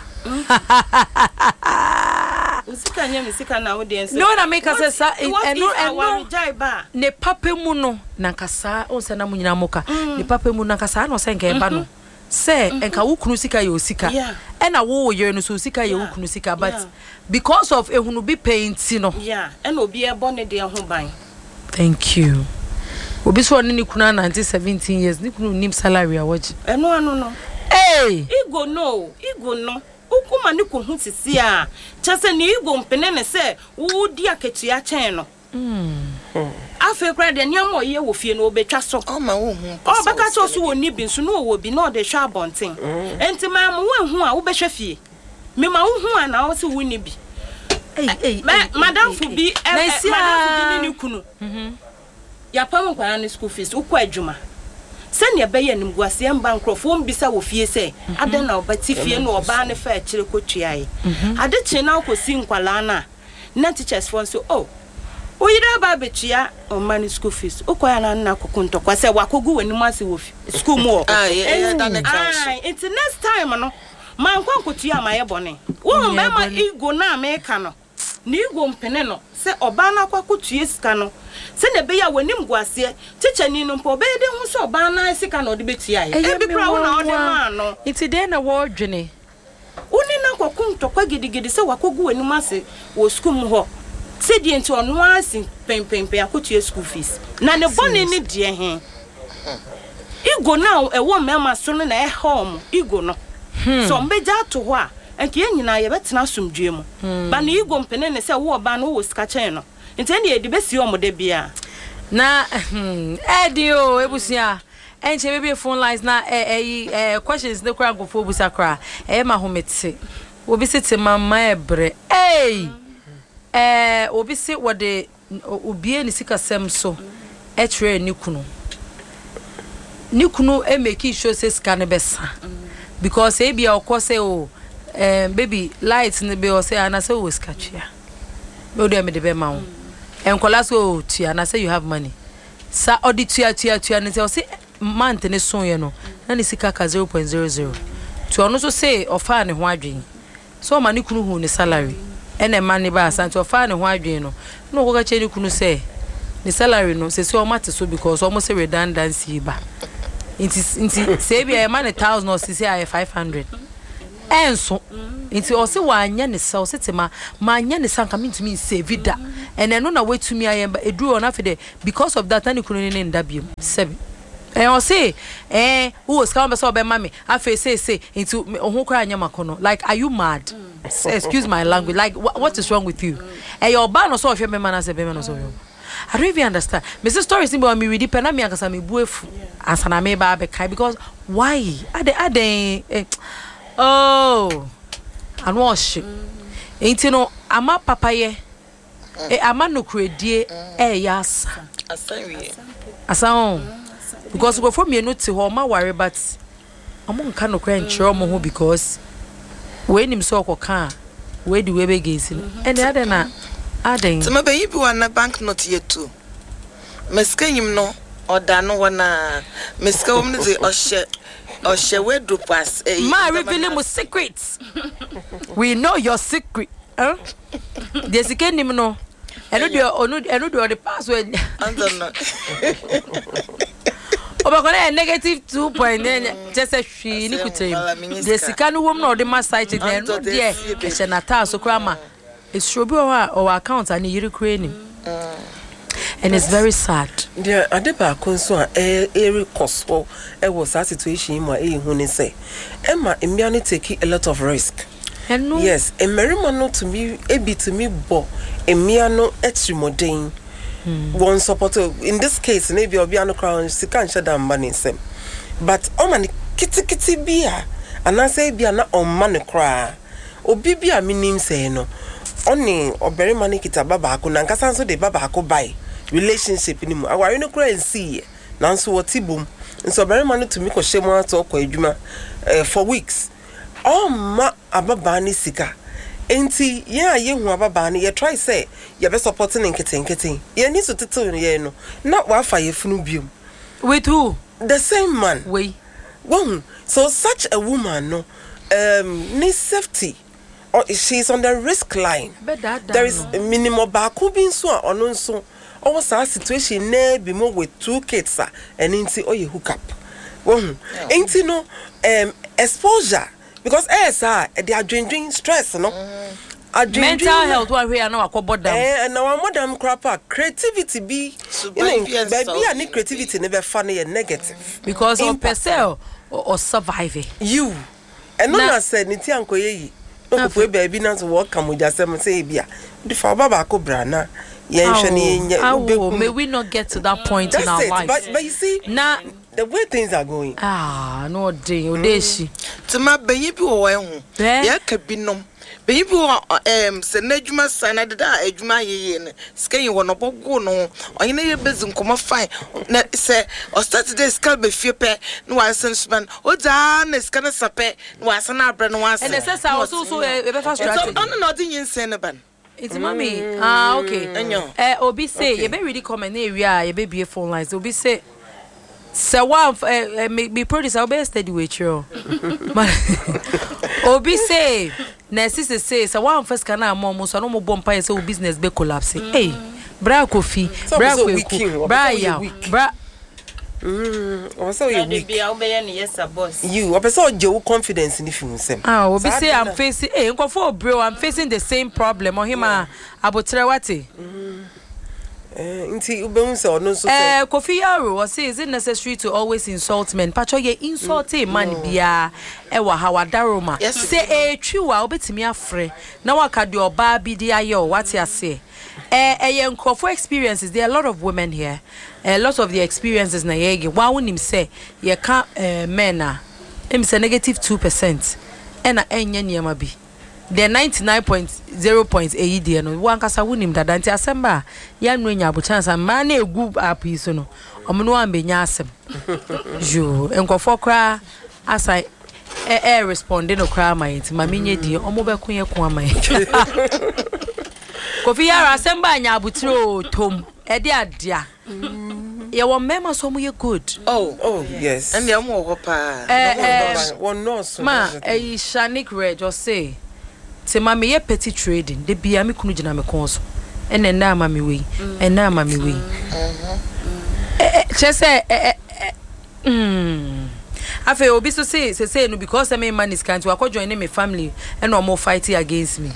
[SPEAKER 5] usika nya misika na audience
[SPEAKER 1] no na make us say and no
[SPEAKER 5] and no
[SPEAKER 1] ne papa mu no na kasa on se na mu nyina moka ne papa mu na kasa na o se nka eba no se enka wo kunu sika ye usika e na wo ye no so sika ye wo kunu sika but because of ehunu bi painting no
[SPEAKER 5] yeah and obi e bone de ho ban
[SPEAKER 1] thank you obi so ni kunu na seventeen years ni kunu nim salary a waji
[SPEAKER 5] eno anu no
[SPEAKER 1] hey
[SPEAKER 5] igo no igo no ukuma ni ko hu sisi a chese ni igo mpene ne se wo di aketua chen no mm afi kra de niam oye wo fie no obetwa so
[SPEAKER 2] o ma wo hu
[SPEAKER 5] o beka cho so woni bi nso no wo bi no de hwa bonten enti ma mo wo hu a wo behwa fie me ma wo hu a na wo se woni bi eh madam fu bi madam fu bi ni kunu mhm ya pam kwara ni school fees ukwa adwuma sene be ye nimguase mba nkrofo mbisa wo fie se ade na obati fie no oba ne fa akire kotuae ade chi na akosi nkwala na na teachers fon so oh oyira ba betua o mani school fees ukoya na na kokunto kwa se wakogu wani mase wo school mo
[SPEAKER 2] ah yeah that next
[SPEAKER 5] ah it's next time no man kwa kotua ma ye bone wo mba ma ego na America no ni ego mpene no se oba na kwa kotua sika no se ne be ya wani mguase teacher ni no mpo be de hu so oba na sika no de betua ye e bi kra wo na o de ma no
[SPEAKER 1] it's there na wo dwene
[SPEAKER 5] uni na kokunto kwa gidigidi se wakogu wani mase wo school mo ho se die nti ono asin pempempe akotua school fees na ne bone ni die he igo na e wo mema so no na e home igo no so mbeja to ho a enke nyina ye betena asomdwe mu ba na igo mpene ne se wo ba no wo sika chen no nti ne edi besi o mo de bia
[SPEAKER 1] na edio ebusia enche bebe phone lines na eh eh questions ne kra go fo busa kra eh ma homete obi sete mama ebre eh eh obi se wode obie ni sika sem so e tre ni kunu ni kunu e make sure say sika ne besa because e bia okose o eh baby light ne be o say ana say o sika tua me do me de be ma wo enkola so tua na say you have money sa odi tua tua tua ne say o say month ne so ye no na ni sika ka zero point zero zero to ono so say ofa ne ho adwen so ma ni kunu hu ne salary ene man ne ba asanti ofa ne ho adwen no no ko ka che ni kunu say the salary no say so much so because almost a redundancy ba inti inti say be a man a thousand or say I five hundred enso inti o se wa anya ne sell setema ma anya ne sanka me to me save vida and eno na we to me ayemba eduru on afide because of that ani kunu ne ndabiem seven eh o say eh who was come be so be mama afa say say into ohun kra anya makono like are you mad mm. Excuse my language like wh what is wrong with you mm. Eh your ba no so hwe me man as be me no so I don't even understand. Missus Story simple me read pen me akasa me buefu ansana me ba be kai because why ade ade eh, oh and wash ain't no ama papa ye e ama no kredie e yas
[SPEAKER 2] asan
[SPEAKER 1] asan because go for me no te ho ma worry but amon ka no kra nchiro mo ho because we nim so okoka we di we be gezi and the other na aden
[SPEAKER 2] so maybe you be na bank not yet too meska yim no oda no wana meska wom ne ze ohye ohye we do pass eh
[SPEAKER 1] ma reveal mu secrets we know your secret huh the secret nim no eno de onu eno de the password
[SPEAKER 2] no
[SPEAKER 1] obakona negative two point nine just a hwi ni kutem the sika no wom no de ma site na eno de e hye na ta so krama it's should be our account and you recreate and it's very sad.
[SPEAKER 4] Yeah, adeba konso a eri koso e was that situation ma e hu ni say Emma Emiani take a lot of risk.
[SPEAKER 1] No.
[SPEAKER 4] Yes, a merima no to me e bi to me bo Emiano extremodin one support in this case maybe obiano crown sika nche da mba ni nsem but o man kiti kiti bia ana say bia na o man kra obi bia minim say no oni obere man kita baba ako na nkasa nso de baba ako bai relationship ni mu awari no kra nsi na nso wotibum nso obere man to me ko shemu ato ko adwuma for weeks o ma ababa ni sika enti ya ye hu ababa ni ye try say ye be supporting nketen nketen ye ni so tete ye no na wa fa ye funu biom
[SPEAKER 1] with who
[SPEAKER 4] the same man
[SPEAKER 1] we
[SPEAKER 4] one so such a woman no um needs safety or she's on the risk line there is a minimum ba ko bi nso a ono nso o sa situation na bi mo with two kids and enti o ye hook up one enti no um exposure because eh sir they are drinking stress no
[SPEAKER 1] mm. mental health wa hwe na wakobo dam
[SPEAKER 4] eh na wa modam crapa creativity be you know baby any creativity never funny and negative
[SPEAKER 1] because of person or survive
[SPEAKER 4] you and no na said nti ankoye yi no ko baby na so work am jasem say bia the fa baba ko brana ye nhwe ne
[SPEAKER 1] may we not get to that point
[SPEAKER 4] that's
[SPEAKER 1] in our
[SPEAKER 4] it.
[SPEAKER 1] life
[SPEAKER 4] but, but you see
[SPEAKER 1] na
[SPEAKER 4] the way things are going
[SPEAKER 1] ah no dey odeshi
[SPEAKER 2] to ma bayi bi wo wen hu ya ka binom bayi bi um se na adwuma san na da adwuma yeye ne skan wo no bogo no onye na ye bezin koma fine na se o start today skal be fie pe no wa sensman o da na skan sape no wa san abre no wa san
[SPEAKER 1] and the say also so e be fast strategy
[SPEAKER 2] so on no din yin sen ban
[SPEAKER 1] it's mommy ah okay
[SPEAKER 2] enyo
[SPEAKER 1] eh obi say you be really comment area you be be phone lines obi say so one uh, me producer obi steady with you obi say na sister say so one first kana mom so no mo bomb pa say business be collapse hey bra kofi bra kweku bra ya bra
[SPEAKER 4] mm o so you weak
[SPEAKER 5] be obey na yes boss
[SPEAKER 4] you o person je confidence in you nsem
[SPEAKER 1] ah obi say I'm facing eh nkofo bro I'm facing the same problem o hima abotre wate
[SPEAKER 4] eh nti ubehun se ono so
[SPEAKER 1] eh Kofi Yaro o say is it necessary to always insult men pacho ye insult a man bia e wa hawadaroma say e twiwa obetimi afre na waka de oba bi di aye o wate ase eh eh nkofo experiences there are a lot of women here a lot of the experiences na yege wa wonim say ye ka eh, men a em say negative two percent e na enye niema bi the ninety-nine point zero point eight there no wan kasa wonim dada nti asemba ya nu nya abuchansa ma na egu app yi so no omno ambenya asem jo enkofo kra asai e e responding no kra ma nti ma menye di omo be kun ye kun ama Kofi Yaro asemba anya abutiro tom e de adia ye won mema so mo ye good
[SPEAKER 2] oh
[SPEAKER 4] oh yes
[SPEAKER 2] and dem wo ho pa
[SPEAKER 4] eh one no so
[SPEAKER 1] ma e shanik red just say te ma me ye petty trading de bia me kunu gina me kon so ene na ma me we ena ma me we eh chese eh mm afa obi so say say say no because me man is can't wa join me family and no more fighting against me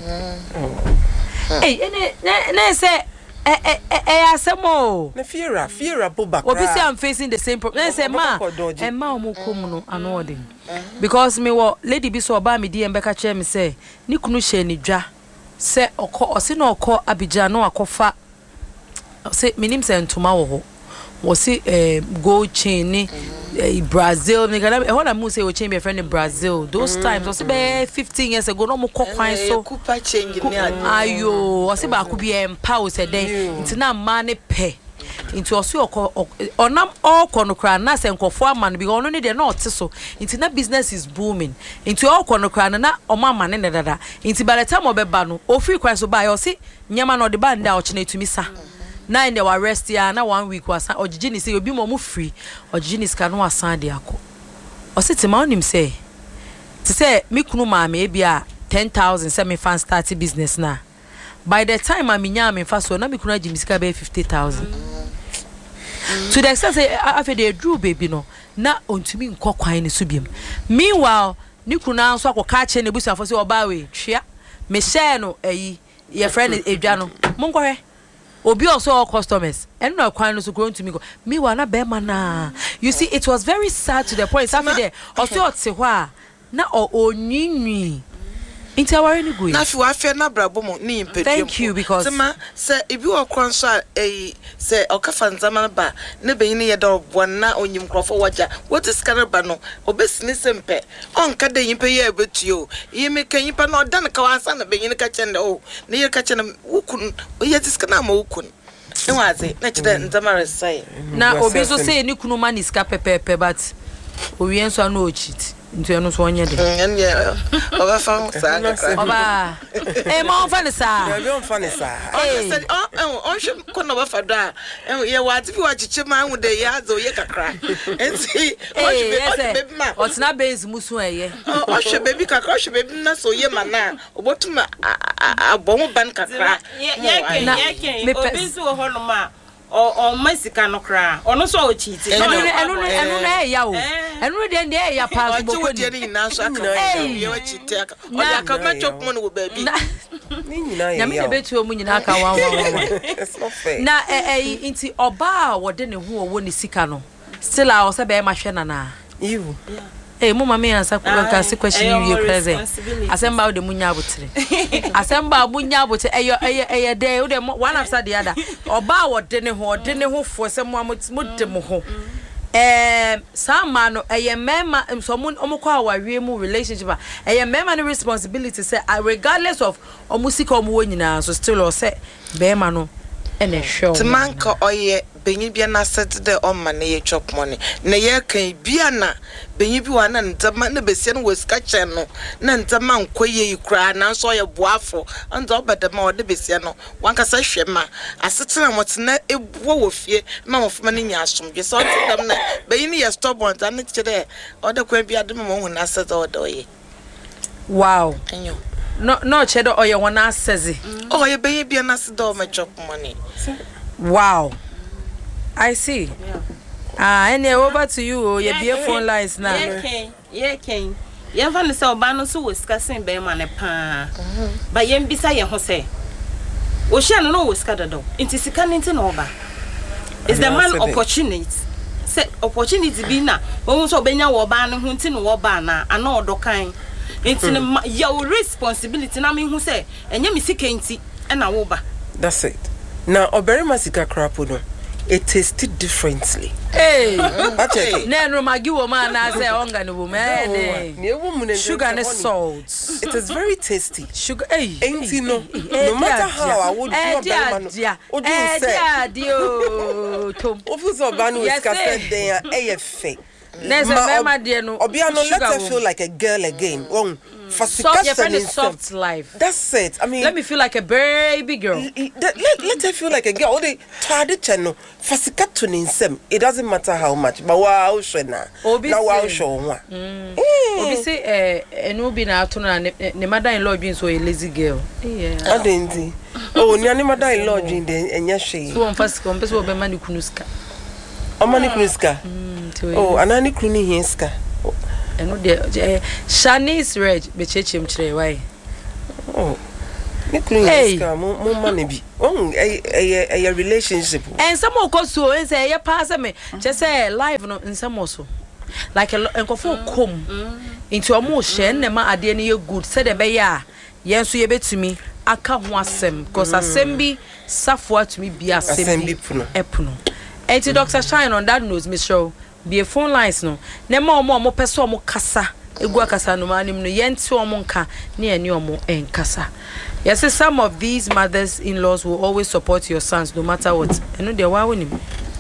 [SPEAKER 1] eh ene na say eh eh eh asemo
[SPEAKER 4] na fear fear boba
[SPEAKER 1] obi say I'm facing the same problem say ma e ma o mo kom no ano odin because me wo lady bi so oba me di embeka che me say ni kunu hye ni dwa say okọ o se na okọ Abidjan no akofa say minim say ntoma wo ho wo se eh gold chain ni Brazil me gana e ho na mu say o chain be friend in Brazil those times o se be fifteen years ago no mo kokwan so
[SPEAKER 2] kupa change ni
[SPEAKER 1] ayo o se ba ku bi empa o se den ntina ma ne pe into oso onam all konokra na se nkofo ama no bi ono ne de na ote so ntina business is booming into all konokra na oma ama ne dada into by the time obeba no o free kwan so ba yo se nyama no de ba nda o chene tumi sa na in the arrest ya na one week was ogigi ni say obi mo mu free ogigi ni ska no asan de akọ o se te ma onim say te say me kunu ma me bia ten thousand say me fan start business na by the time I minya me fa so na me kunu agi misika be fifty thousand to the extent say afa dey drew baby no na ontumi nkọ kwan ni so biem meanwhile ni kunu anso akoka che na busuafo say oba we twia me share no ayi your friend edwa no monkọ obi also all customers and no kwan no so going to me go me wa na be ma na you see it was very sad to the point after there also ote ho a na o onyinwi intawari ni go
[SPEAKER 2] na fi wa fe na brabo mo ni impedum
[SPEAKER 1] thank you because
[SPEAKER 2] tema say ibi wo kwan so eh say okafa nzama ba ne beyin ye do bonna onyim krofo waja what is kanaba no obesini sempe onka de yimpe ye betuo yimi kan yimpe no dan ka wansa na beyin ka chende o ne ye ka chende wukun ye tiskana ma wukun ne waze na chede nzama resai
[SPEAKER 1] na obi so say ni kunu man is ka pepepe but owi enso na o cheat into eno so onye de
[SPEAKER 2] en ye oba fam sa
[SPEAKER 1] oba eh ma on sa
[SPEAKER 4] ya be on fa ne sa
[SPEAKER 2] eh on on hwe kono ba fa do a ye wa ti fi wa chiche ma hu de ya zo ye kakra enti o hwe baby ma
[SPEAKER 1] o tina base musu eye
[SPEAKER 2] o hwe baby kakra o hwe baby na so ye ma na obotuma abon ban kakra
[SPEAKER 5] ye ye ye obi so ho no ma o masika no kra ono so o cheat
[SPEAKER 1] enu enu enu na e ya o enu de de e ya pass
[SPEAKER 2] bo ko de ni na so aka ye wa cheat aka o ya ka ma chop mo no baby
[SPEAKER 4] ni nyina ye
[SPEAKER 1] ya me be tu o mu nyina aka wan wan wan
[SPEAKER 4] it's not fair
[SPEAKER 1] na eh eh inti oba wo de ne ho wo ni sika no still a o se be ma hwe na na
[SPEAKER 4] you
[SPEAKER 1] eh mo mama answer ka se question you present asemba de munya abotre asemba munya abotre eyo eyo eyo de o de one after the other oba wo de ne ho de ne ho fo se mo mo de mo ho eh sama no eye mema so mo omko awawie mu relationship eye mema no responsibility say regardless of omusika omo wo nyina so still o say be ma no ene hwe
[SPEAKER 2] o manka oye benyi bia na set de on ma na ye chop money na ye kan bia na benyi bi wa na ntama na besia no weska chen no na ntama nkoye ikura na so ye boafo anta obeda ma ode besia no wanka sa hwe ma asetena motena ebuo wo fie ma mofoma ni nya asomdwe so tedam na benyi ni ye stubborn ta na kire ode kwa bia de ma hu na set ode oye
[SPEAKER 1] wow
[SPEAKER 2] enyo
[SPEAKER 1] no no chedo oye wona asezi
[SPEAKER 2] oh ye benyi bia na set do ma chop money
[SPEAKER 1] wow I see. Yeah. Ah, and over to you. Oh, your dear phone lines now.
[SPEAKER 5] Yeah, okay. Yeah, okay. You find so bano so discussing be man e pa. Ba yem bisa ye ho say. O sha no no wiska do. Inti sika ninti no ba. Is the man opportunity? Say opportunity be na. Wo so benya wo ba no ho nti no wo ba na ana odo kan. Inti your responsibility na me hu say enye me sika nti e na wo ba.
[SPEAKER 4] That's it. Now obere masika crap no. It tasted differently.
[SPEAKER 1] Hey,
[SPEAKER 4] hey.
[SPEAKER 1] Neno magi woman na say onga no woman. Sugar and salt.
[SPEAKER 4] It is very tasty.
[SPEAKER 1] Sugar, hey.
[SPEAKER 4] Ain't you know? No matter how I would do a better man. What do you say?
[SPEAKER 1] Dio, Tom.
[SPEAKER 4] Officer Banu is casted there. A F A.
[SPEAKER 1] There's a mama dear no.
[SPEAKER 4] Obiano, let her feel like a girl again. Wrong.
[SPEAKER 1] Soft, your friend is soft life.
[SPEAKER 4] That's it. I mean,
[SPEAKER 1] let me feel like a baby girl.
[SPEAKER 4] Let, let, let her feel like a girl. They tradition. It doesn't matter how much. But wow, shena. Now wow, show one.
[SPEAKER 1] Obi say eh eno bi na ato na ne mother-in-law dream so a lazy girl. Yeah.
[SPEAKER 4] Adendi. Oh, ni ani mother-in-law dream de enya hwe.
[SPEAKER 1] So on fast come person be man kunuska.
[SPEAKER 4] O man kunuska. Oh, anani kruni hinska.
[SPEAKER 1] Eno de Shanice Reg be chechem kire why.
[SPEAKER 4] Oh. Ni kruni hinska mo mo man bi. Oh, eh eh eh relationship.
[SPEAKER 1] And some of course so say ya pass me. Just say live no in some also. Like a nkofo kom into omo hye na ma ade ne ye good said be ya yen so ye betumi aka ho asem because asem bi safo atumi bi asem bi epuno enti Doctor Shine on that knows me show be phone lines no na ma omo omo pese omo kasa egu akasa no ma nim no yenti omo nka na eni omo enkasa. Yes, some of these mothers-in-laws will always support your sons no matter what. Eno de wa wonim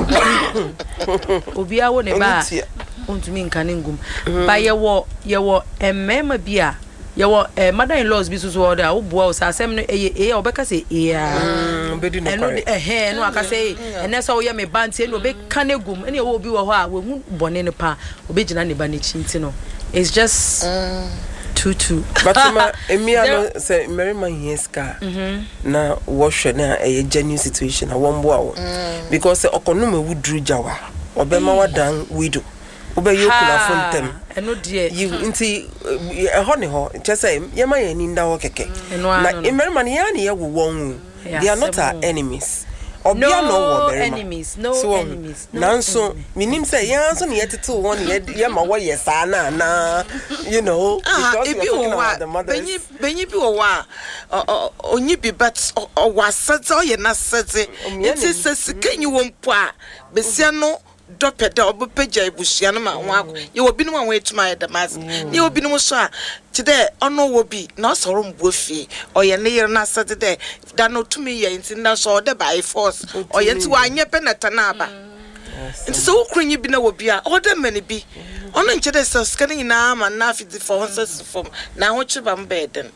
[SPEAKER 1] obi awo ne ba ontumi nka ne ngum ba ye wo ye wo emema bia ye wo mother-in-laws bi so so order wo boa o sa asem no eye eye obeka say eh
[SPEAKER 4] obedi no
[SPEAKER 1] kware eh no aka say ene so wo ye me bantie no obeka ne gum ene wo obi wo ho a wo hu bone ne pa obegina ne ba ne chinti no it's just two two
[SPEAKER 4] but ma emia no say merima hinska na wo hwe na eye genuine situation a wo mboa wo because okono ma wudru jawa obema wadan widow obe yokula fontem
[SPEAKER 1] eno de
[SPEAKER 4] you nti eho ne ho chese yema ye ni nda wo keke na emerman ya ne ye wo won they are not our enemies obia no wo berema
[SPEAKER 1] enemies no so, enemies no
[SPEAKER 4] nanso minim say ya so ne yetete wo ne ye ma wo ye sa na na you know because
[SPEAKER 2] you are talking about the mothers benyi benyi bi wo wa onyi bi but o wasete o ye na sete nti se sikanyi wo mpo a besia no dopeda obepeja ibusia no ma ho ye obi no ma etuma ye damas ye obi no so a tide ono wo bi na osoro mbo fie oye ne yere na sete de da no tumi ye nti na so de by force oye nti wa anye penata na aba nti so ukrunyi bi na wo bi a oda mani bi ono nche de so scanning na ma na fiti for honses form na ho chiba mbeden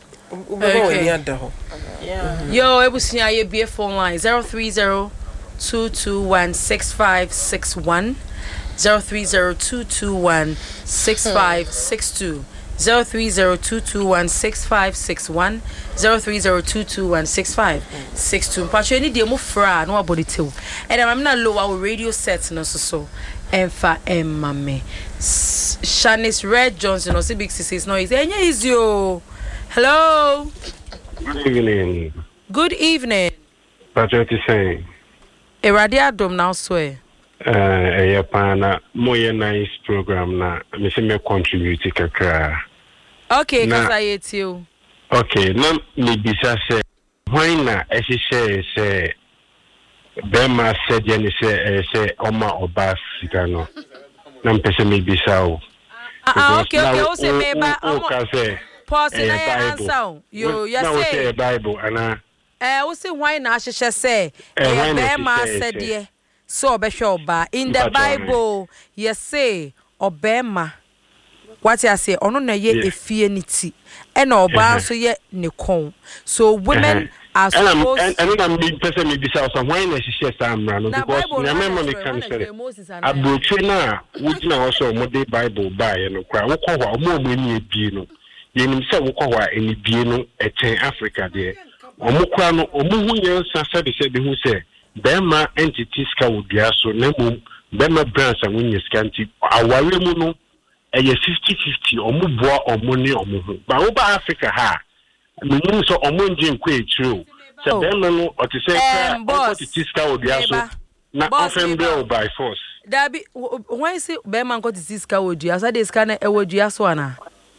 [SPEAKER 1] yo ebusia ye be phone line zero three zero two two one six five six one zero three zero two two one six five six two zero three zero two two one six five six one zero three zero two two one six five six two. Pacho any demo fra no abodi tew. And I'm not low our radio set no so so. Emfa emmame. Shanice Red Johnson or Big says no is enya is yo. Hello.
[SPEAKER 6] Good evening.
[SPEAKER 1] Good evening.
[SPEAKER 6] Pacho to say.
[SPEAKER 1] Eradia dom now swear.
[SPEAKER 6] Uh, a pana more nice program na me se me contribute kakra.
[SPEAKER 1] Okay, cause I hate you.
[SPEAKER 6] Okay, na me bisa say why na e se say Bema said yen say say oma oba sika no. Na mpese me bisa o.
[SPEAKER 1] Ah okay okay, o say me ba
[SPEAKER 6] o ka say
[SPEAKER 1] pause na answer. Yo you say
[SPEAKER 6] na Bible ana
[SPEAKER 1] eh o say why na ahyehyɛ say e Bema said ye so obehwe oba in the Bible you say obema what you say ono na ye efie niti e na oba so ye ne kon so women are supposed
[SPEAKER 6] and and I'm being person me bisa so why na hyehyɛ samra no because na mema me kan say abroche na wugina ho so mo de Bible ba ye no kra wo kɔ hɔ mo mo ni ebie no ye nim sɛ wo kɔ hɔ a eni bie no ɛten Africa de omo kra no omo hu ye nsa sɛ de sɛ de hu sɛ Bema entities ka wodua so na mum Bema brands an wonye scanty aware mu no eye fifty fifty omo boa omo ne omo ho ba wo ba Africa ha menim so omo nje nkwa etiro se Bema no o te se ka entities ka wodua so na often bill by force
[SPEAKER 1] dabi when say Bema entities ka wodua so dey scan e wodua so ana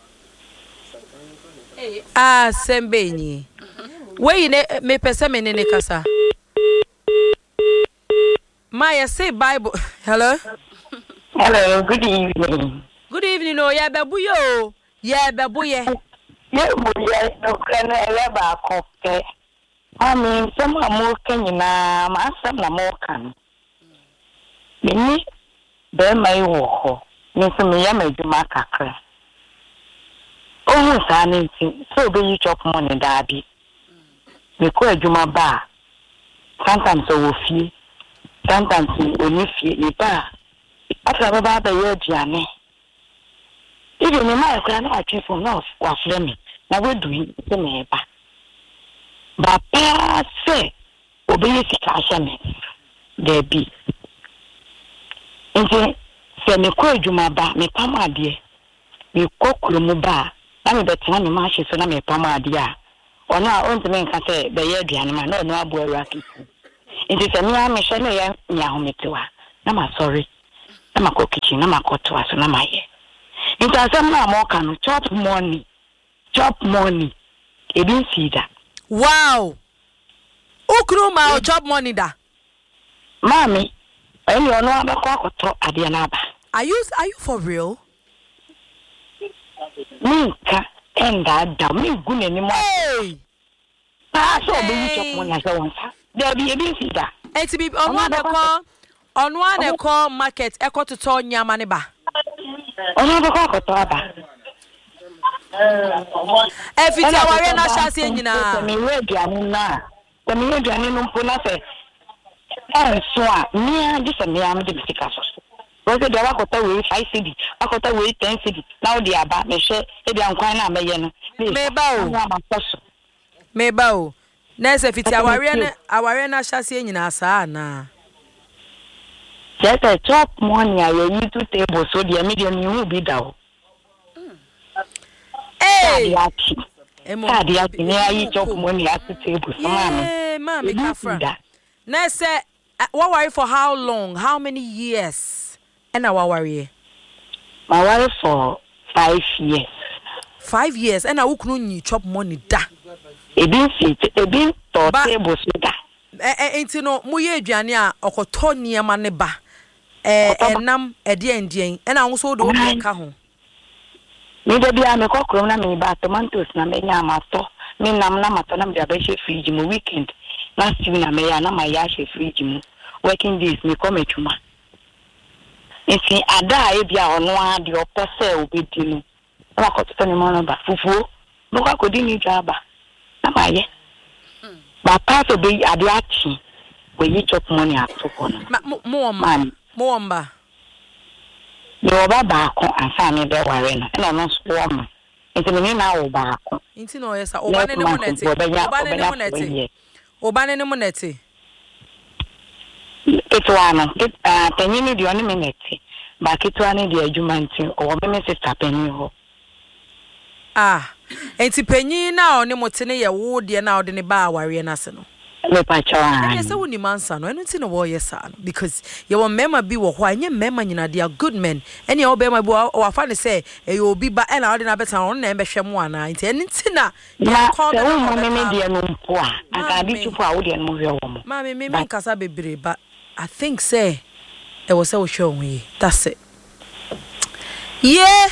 [SPEAKER 1] ah sembe ni we ne me pese me ne kasa Maya say Bible. Hello.
[SPEAKER 7] Hello. Good evening.
[SPEAKER 1] Good evening. Oh, yeah, babu yo. Yeah, babu yeah.
[SPEAKER 7] Yeah, yeah. No, can I have a coffee? I mean, some are more can you now? My some are more can. Me, there may walk. Me, some yammer do my cracker. Oh, son, so be you chop money, daddy. Me call you my bar. Sometimes so will feel. Sometimes only feel it. After about the year, Johnny. Even in my clan, I came from North, was Fleming. Now we're doing the neighbor. But pa say, obey the cashier, there be. Nti se me ko adwuma ba me pam ade me kokoro mu ba na me betina me ma hye so na me pam ade a ono a onti me nka se be ye aduane ma na ono abo awura kitchen nti se me a me hye na ya nya hometewa na ma sorry na ma ko kitchen na ma ko to aso na ma ye nti asem na mo ka no chop money chop money e bin see that.
[SPEAKER 1] Wow, ukru ma chop money da
[SPEAKER 7] mami. Are you
[SPEAKER 1] are you are you for real?
[SPEAKER 7] Minka and that dummy good anymore.
[SPEAKER 1] Hey,
[SPEAKER 7] I saw the chop one as I want. There be a bit that.
[SPEAKER 1] And to be on one call on one call market echo to turn your money back.
[SPEAKER 7] Another cock to Abba.
[SPEAKER 1] If it's our arena chassis, you know,
[SPEAKER 7] me ready, I mean, now. The me, I mean, Punase. Eh, so me this me am the bisika so. Because they wa kota we five cedi, wa kota we ten cedi. Now they aba me hwe e bia nkwan na meye no.
[SPEAKER 1] Me ba o. Me ba o. Na se fiti aware na aware na hyase nyina saa na.
[SPEAKER 7] Just a chop money I you to table so the medium you be down.
[SPEAKER 1] Eh.
[SPEAKER 7] Card ya ni ayi chop money at the table so mama.
[SPEAKER 1] Eh, mama Kafra. Na say what worry for how long? How many years? And I worry.
[SPEAKER 7] My worry for five years.
[SPEAKER 1] Five years. And I will you chop money da.
[SPEAKER 7] It been fit. It been thought table so da.
[SPEAKER 1] Eh eh. Inti no muye aduane a okoto niema ne ba. Eh enam ede endien. And I also do ka ho.
[SPEAKER 7] Me de bia me kokrom na me ba tomatoes na me nya amato. Me nam na mato na me da be she fridge mo weekend. Last year na me ya na my ya she fridge mu. Working days me come atuma. Nti ada e bia ono a de opese obedi no. Na makoto ne mo na ba fufuo. No kwa kodi ni jaba. Na ma ye. Ba part of be ade achi. We yi chop money atoko no.
[SPEAKER 1] Mo ma. Mo mba.
[SPEAKER 7] Yo ba ba ko ansa me be ware no. Na no so ma. Nti me na wo ba ko.
[SPEAKER 1] Nti no yesa oba ne ne mo neti. Oba ne ne mo neti. Oba ne ne mo neti.
[SPEAKER 7] Ketwana ket ah penyini di oni minute ba ketwana di adwuma nti o me me sister penyi ho
[SPEAKER 1] ah enti penyi na oni motene ye wo de na ode ne ba aware na se no
[SPEAKER 7] me pa chawa
[SPEAKER 1] e se woni mansa no eno nti no wo yesa no because ye wo mema bi wo ho anye mema nyina they are good men ene wo be ma bi wo afa ne se e yo bi ba e na ode na beta on na embehwe mo ana enti eni nti na
[SPEAKER 7] ya call me mo me me de no mpo a aka bi chupo a wo de no mo hwe wo mo
[SPEAKER 1] ma me me nkasa bebre ba I think say it was so show me. That's it. Yeah.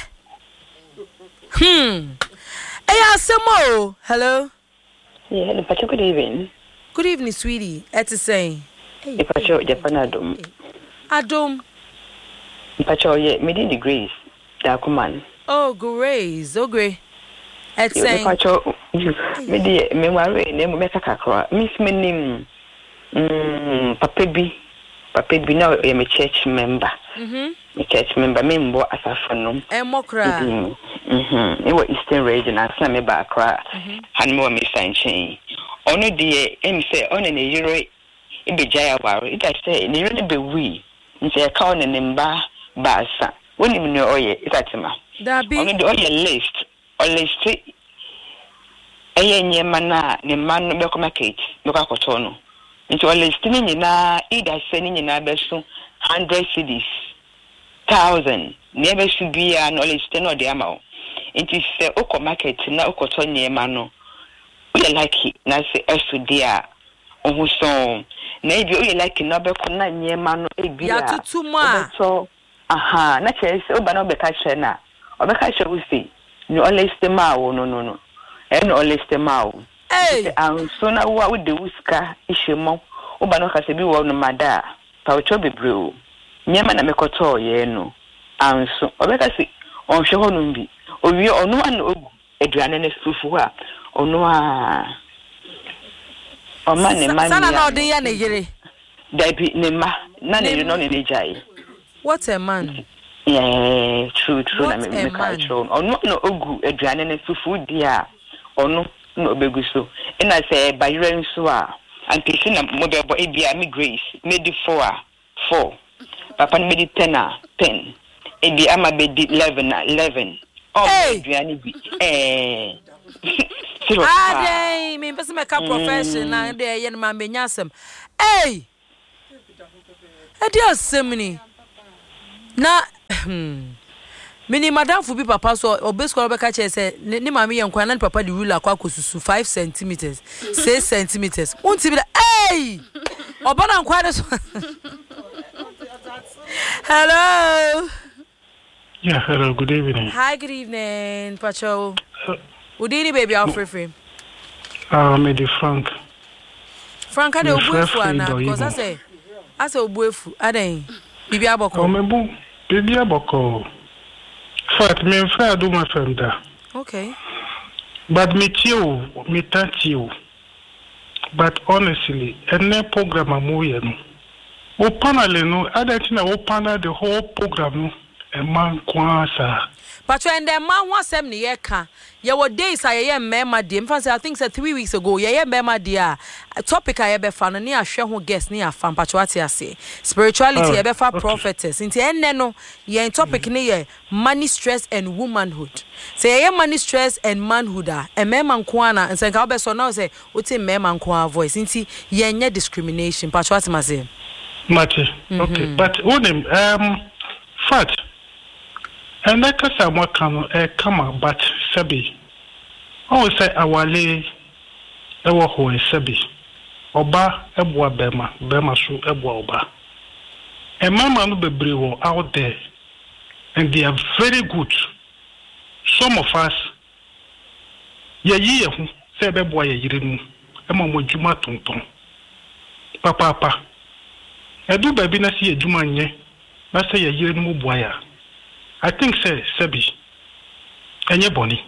[SPEAKER 1] Hmm. Hey, Asamo. Hello.
[SPEAKER 8] Yeah, the Pacho, good evening.
[SPEAKER 1] Good evening, sweetie. It's the same.
[SPEAKER 8] The Pacho, Japan Adum.
[SPEAKER 1] Adum.
[SPEAKER 8] Pacho, yeah, made the grace. Dakuman.
[SPEAKER 1] Oh, grace. Oh, great. It's saying.
[SPEAKER 8] Pacho, made me worry, name Mekakakra. Miss me name. Mm, Papa B. Papa B now I'm a church member. Mhm. A church member member as a phonom.
[SPEAKER 1] E mokra.
[SPEAKER 8] Mhm. E wa Eastern region as na me ba akra. Han mo me sanchen. Ono die em say ono na yiro e be jaya waro. It say ne yiro be wi. Nse e ka ono ne mba ba asa. Woni me no oye itatima.
[SPEAKER 1] Dabi.
[SPEAKER 8] Ono de oye list. O list eye nyema na ne man no be ko market. Be ko akoto no. Into a listening in a either sending in a besu hundred cities, thousand, never should be an all listing or the amount. It is the Oko market now, Okotonia Mano. We are like it, now say, as to dear, oh, so maybe we like another Kona near Mano, a beer
[SPEAKER 1] too much.
[SPEAKER 8] So, aha, not as Obano Becashana, or Becasha will see. You always the mao, no, no, no, and always the mao.
[SPEAKER 1] Hey,
[SPEAKER 8] and so now what with the whisker issue mo Obano has a be one mada, Paucho be brew. Yaman a mekoto, ye no. And so, Obeka see, on Shonumbi, or we or no one Adrianes Fufua, or no, or man, man,
[SPEAKER 1] no, the Yanegiri.
[SPEAKER 8] There be Nema, none of you know in a jay.
[SPEAKER 1] What a man.
[SPEAKER 8] Yeah, true, true. I mean, make a show. Or no, no, ogu, Adrian, and so food, dear. Or no, no, beguso. And I say, by rain, so and kissing a mobile boy, be a me grace, made it four, four. Papa made it ten, ten. And be ama bed eleven, eleven. Oh, Adrian, eh.
[SPEAKER 1] Ah, they mean, person make a profession, and there, young man, be yasam. Hey! Adios, Semini. Na mini madam fu bi papa so obesko obeka che say ni mama ye nkwan na papa di ruler akwa kosusu five centimeters six centimeters unti bi hey obana nkwan so hello
[SPEAKER 9] yeah hello good evening
[SPEAKER 1] hi good evening pacho uh, udini baby out free free
[SPEAKER 9] ah uh, me the Frank
[SPEAKER 1] Frank ade obuefu ana because I say I say obuefu aden bibi aboko
[SPEAKER 9] o mebu bibi aboko fat me fa do my friend da
[SPEAKER 1] okay
[SPEAKER 9] but me chill me touch you but honestly any program amu ye no o panel no adati na o panel the whole program no e man kwasa
[SPEAKER 1] but when the man wants them ni yeka ye wo days a ye mema de mfa say I think say three weeks ago ye ye mema de a topic a ye be fa no ne ahwe ho guest ne afa mpachoate ase spirituality ye be fa prophetess nti enne no ye topic ne ye money stress and womanhood say ye money stress and manhood a e mema nko ana nse ka obeso na say uti mema nko a voice nti ye nya discrimination mpachoate mase
[SPEAKER 9] mate okay but when um fat and that case I'm working eh come but sabi oh say awale e wo ho sabi oba eboa bema bema so eboa oba e mama no bebre wo out there and they are very good some of us ye ye hu say beboa ye yire mu e ma mo djuma tonton papa papa e du baby na si djuma nye na say ye yire mu boa ya I think say Sebi. Enye boni.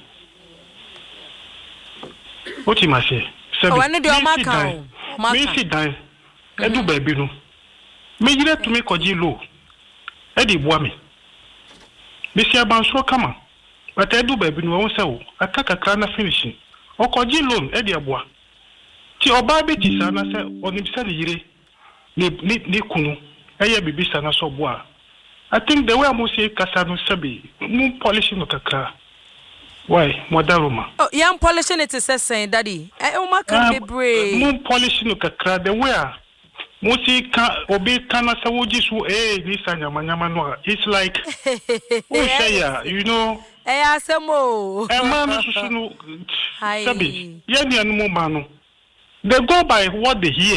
[SPEAKER 9] What you must say? Sebi.
[SPEAKER 1] Oh, I need your mark.
[SPEAKER 9] Me sit down. Edu baby no. Me yire to me koji low. Edi boa me. Me si abanso kama. But edu baby no won say o. Akaka kra na finishing. O koji loan edi aboa. Ti oba be ti sa na say onim say ni yire. Ni ni ni kunu. Eye bibi sa na so boa. I think the way I must say Kasano Sabi, moon polishing of Kaka. Why, Madaruma?
[SPEAKER 1] Oh, young polishing it is saying, Daddy. I oh, my can be brave.
[SPEAKER 9] Moon polishing of Kaka, the way Musi can obey Kanasa Wojisu, eh, this and Yamanamanoa. It's like, oh, say, you know,
[SPEAKER 1] eh, Asamo,
[SPEAKER 9] a man who Sabi, Yanni and Mumano. They go by what they hear.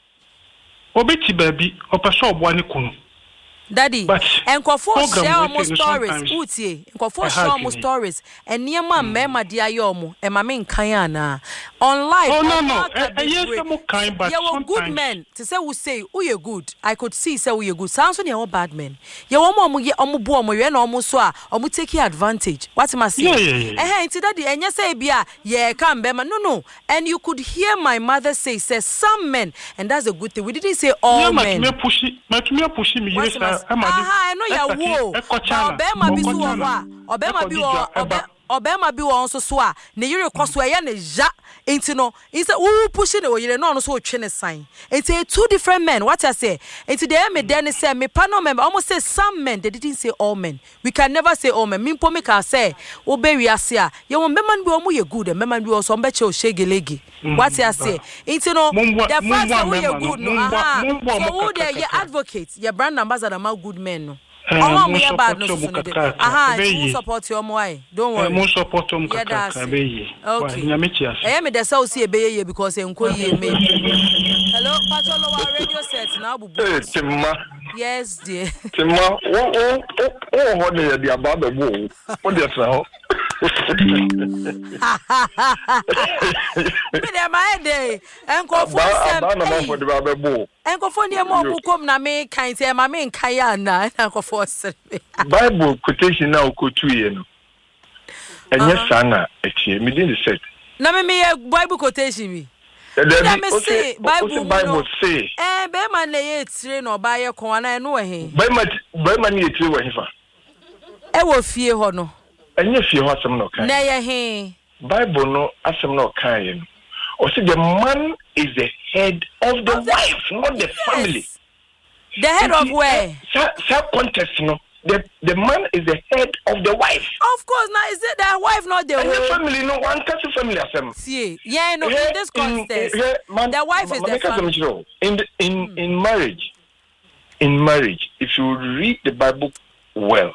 [SPEAKER 9] Obeti baby, or Pasha Buanikunu.
[SPEAKER 1] Daddy, and Kofo share almost stories, Uti, and Kofo share almost stories, and near my mema diayomo, and my main Kayana. On life,
[SPEAKER 9] oh no, no, yes, I'm kind, but
[SPEAKER 1] you were good men. To say, we say, oh, you're good. I could see, say, we are good. Sounds when you're bad men. You're almost, you're almost born, you're almost so, or we take advantage. What's my say?
[SPEAKER 9] Yeah, yeah, yeah.
[SPEAKER 1] Eh, hey, Daddy, and you say, Bia, yeah, come, Bema. No, no. And you could hear my mother say, say, some men, and that's a good thing. We didn't say all men.
[SPEAKER 9] Yeah, pushing, but me pushing me, yes,
[SPEAKER 1] aha, I know you're woo. Obema be so wa. Obema be wa. Obema be wa nso so a. Ne yire koso e ne ja. Enti no, inse who pushing the yire no no so twe ne sign. Enti two different men. What I say? Enti they me then say me pa no member almost say some men. They didn't say all men. We can never say all men. Me po me ka say obe wi ase a. Ye won be man bi omo ye good, me man bi also be che o shegelegi. What I say? Enti no, the fact that we are good no. Aha. So who there ye advocates, ye brand ambassador ma good men no. Oh, we are bad no. Aha, you support your why? Don't worry.
[SPEAKER 9] Mo support um kaka be.
[SPEAKER 1] Okay. I am the so see be because enko ye me. Hello, Patolo radio set now bubu.
[SPEAKER 10] Eh, Timma.
[SPEAKER 1] Yes, dear.
[SPEAKER 10] Timma, oh oh oh oh what dey dey about the bull. What dey say?
[SPEAKER 1] Me dey my day. Enko for sem.
[SPEAKER 10] Ba na mo for the bull.
[SPEAKER 1] Enko for near mo bukom na me kan say ma me kan ya na enko for
[SPEAKER 10] Bible quotation now ko two ye no. Enye sana etie me din set.
[SPEAKER 1] Na me me Bible quotation mi.
[SPEAKER 10] Na
[SPEAKER 1] me say Bible
[SPEAKER 10] Bible say.
[SPEAKER 1] Eh be man na ye tire no ba ye kon na no he.
[SPEAKER 10] Be ma be ma ni tire wo hifa.
[SPEAKER 1] wo fie ho no
[SPEAKER 10] enye fie ho asem no kan
[SPEAKER 1] na ye he
[SPEAKER 10] Bible no asem no kan ye no o say the man is the head of the wife not the yes. family
[SPEAKER 1] the head of where
[SPEAKER 10] sa context no the the man is the head of the wife
[SPEAKER 1] of course now is it the wife not the
[SPEAKER 10] and the family no one touch family asem
[SPEAKER 1] see yeah no in this context in, man, the wife is the family
[SPEAKER 10] in the, in mm. in marriage in marriage if you read the Bible well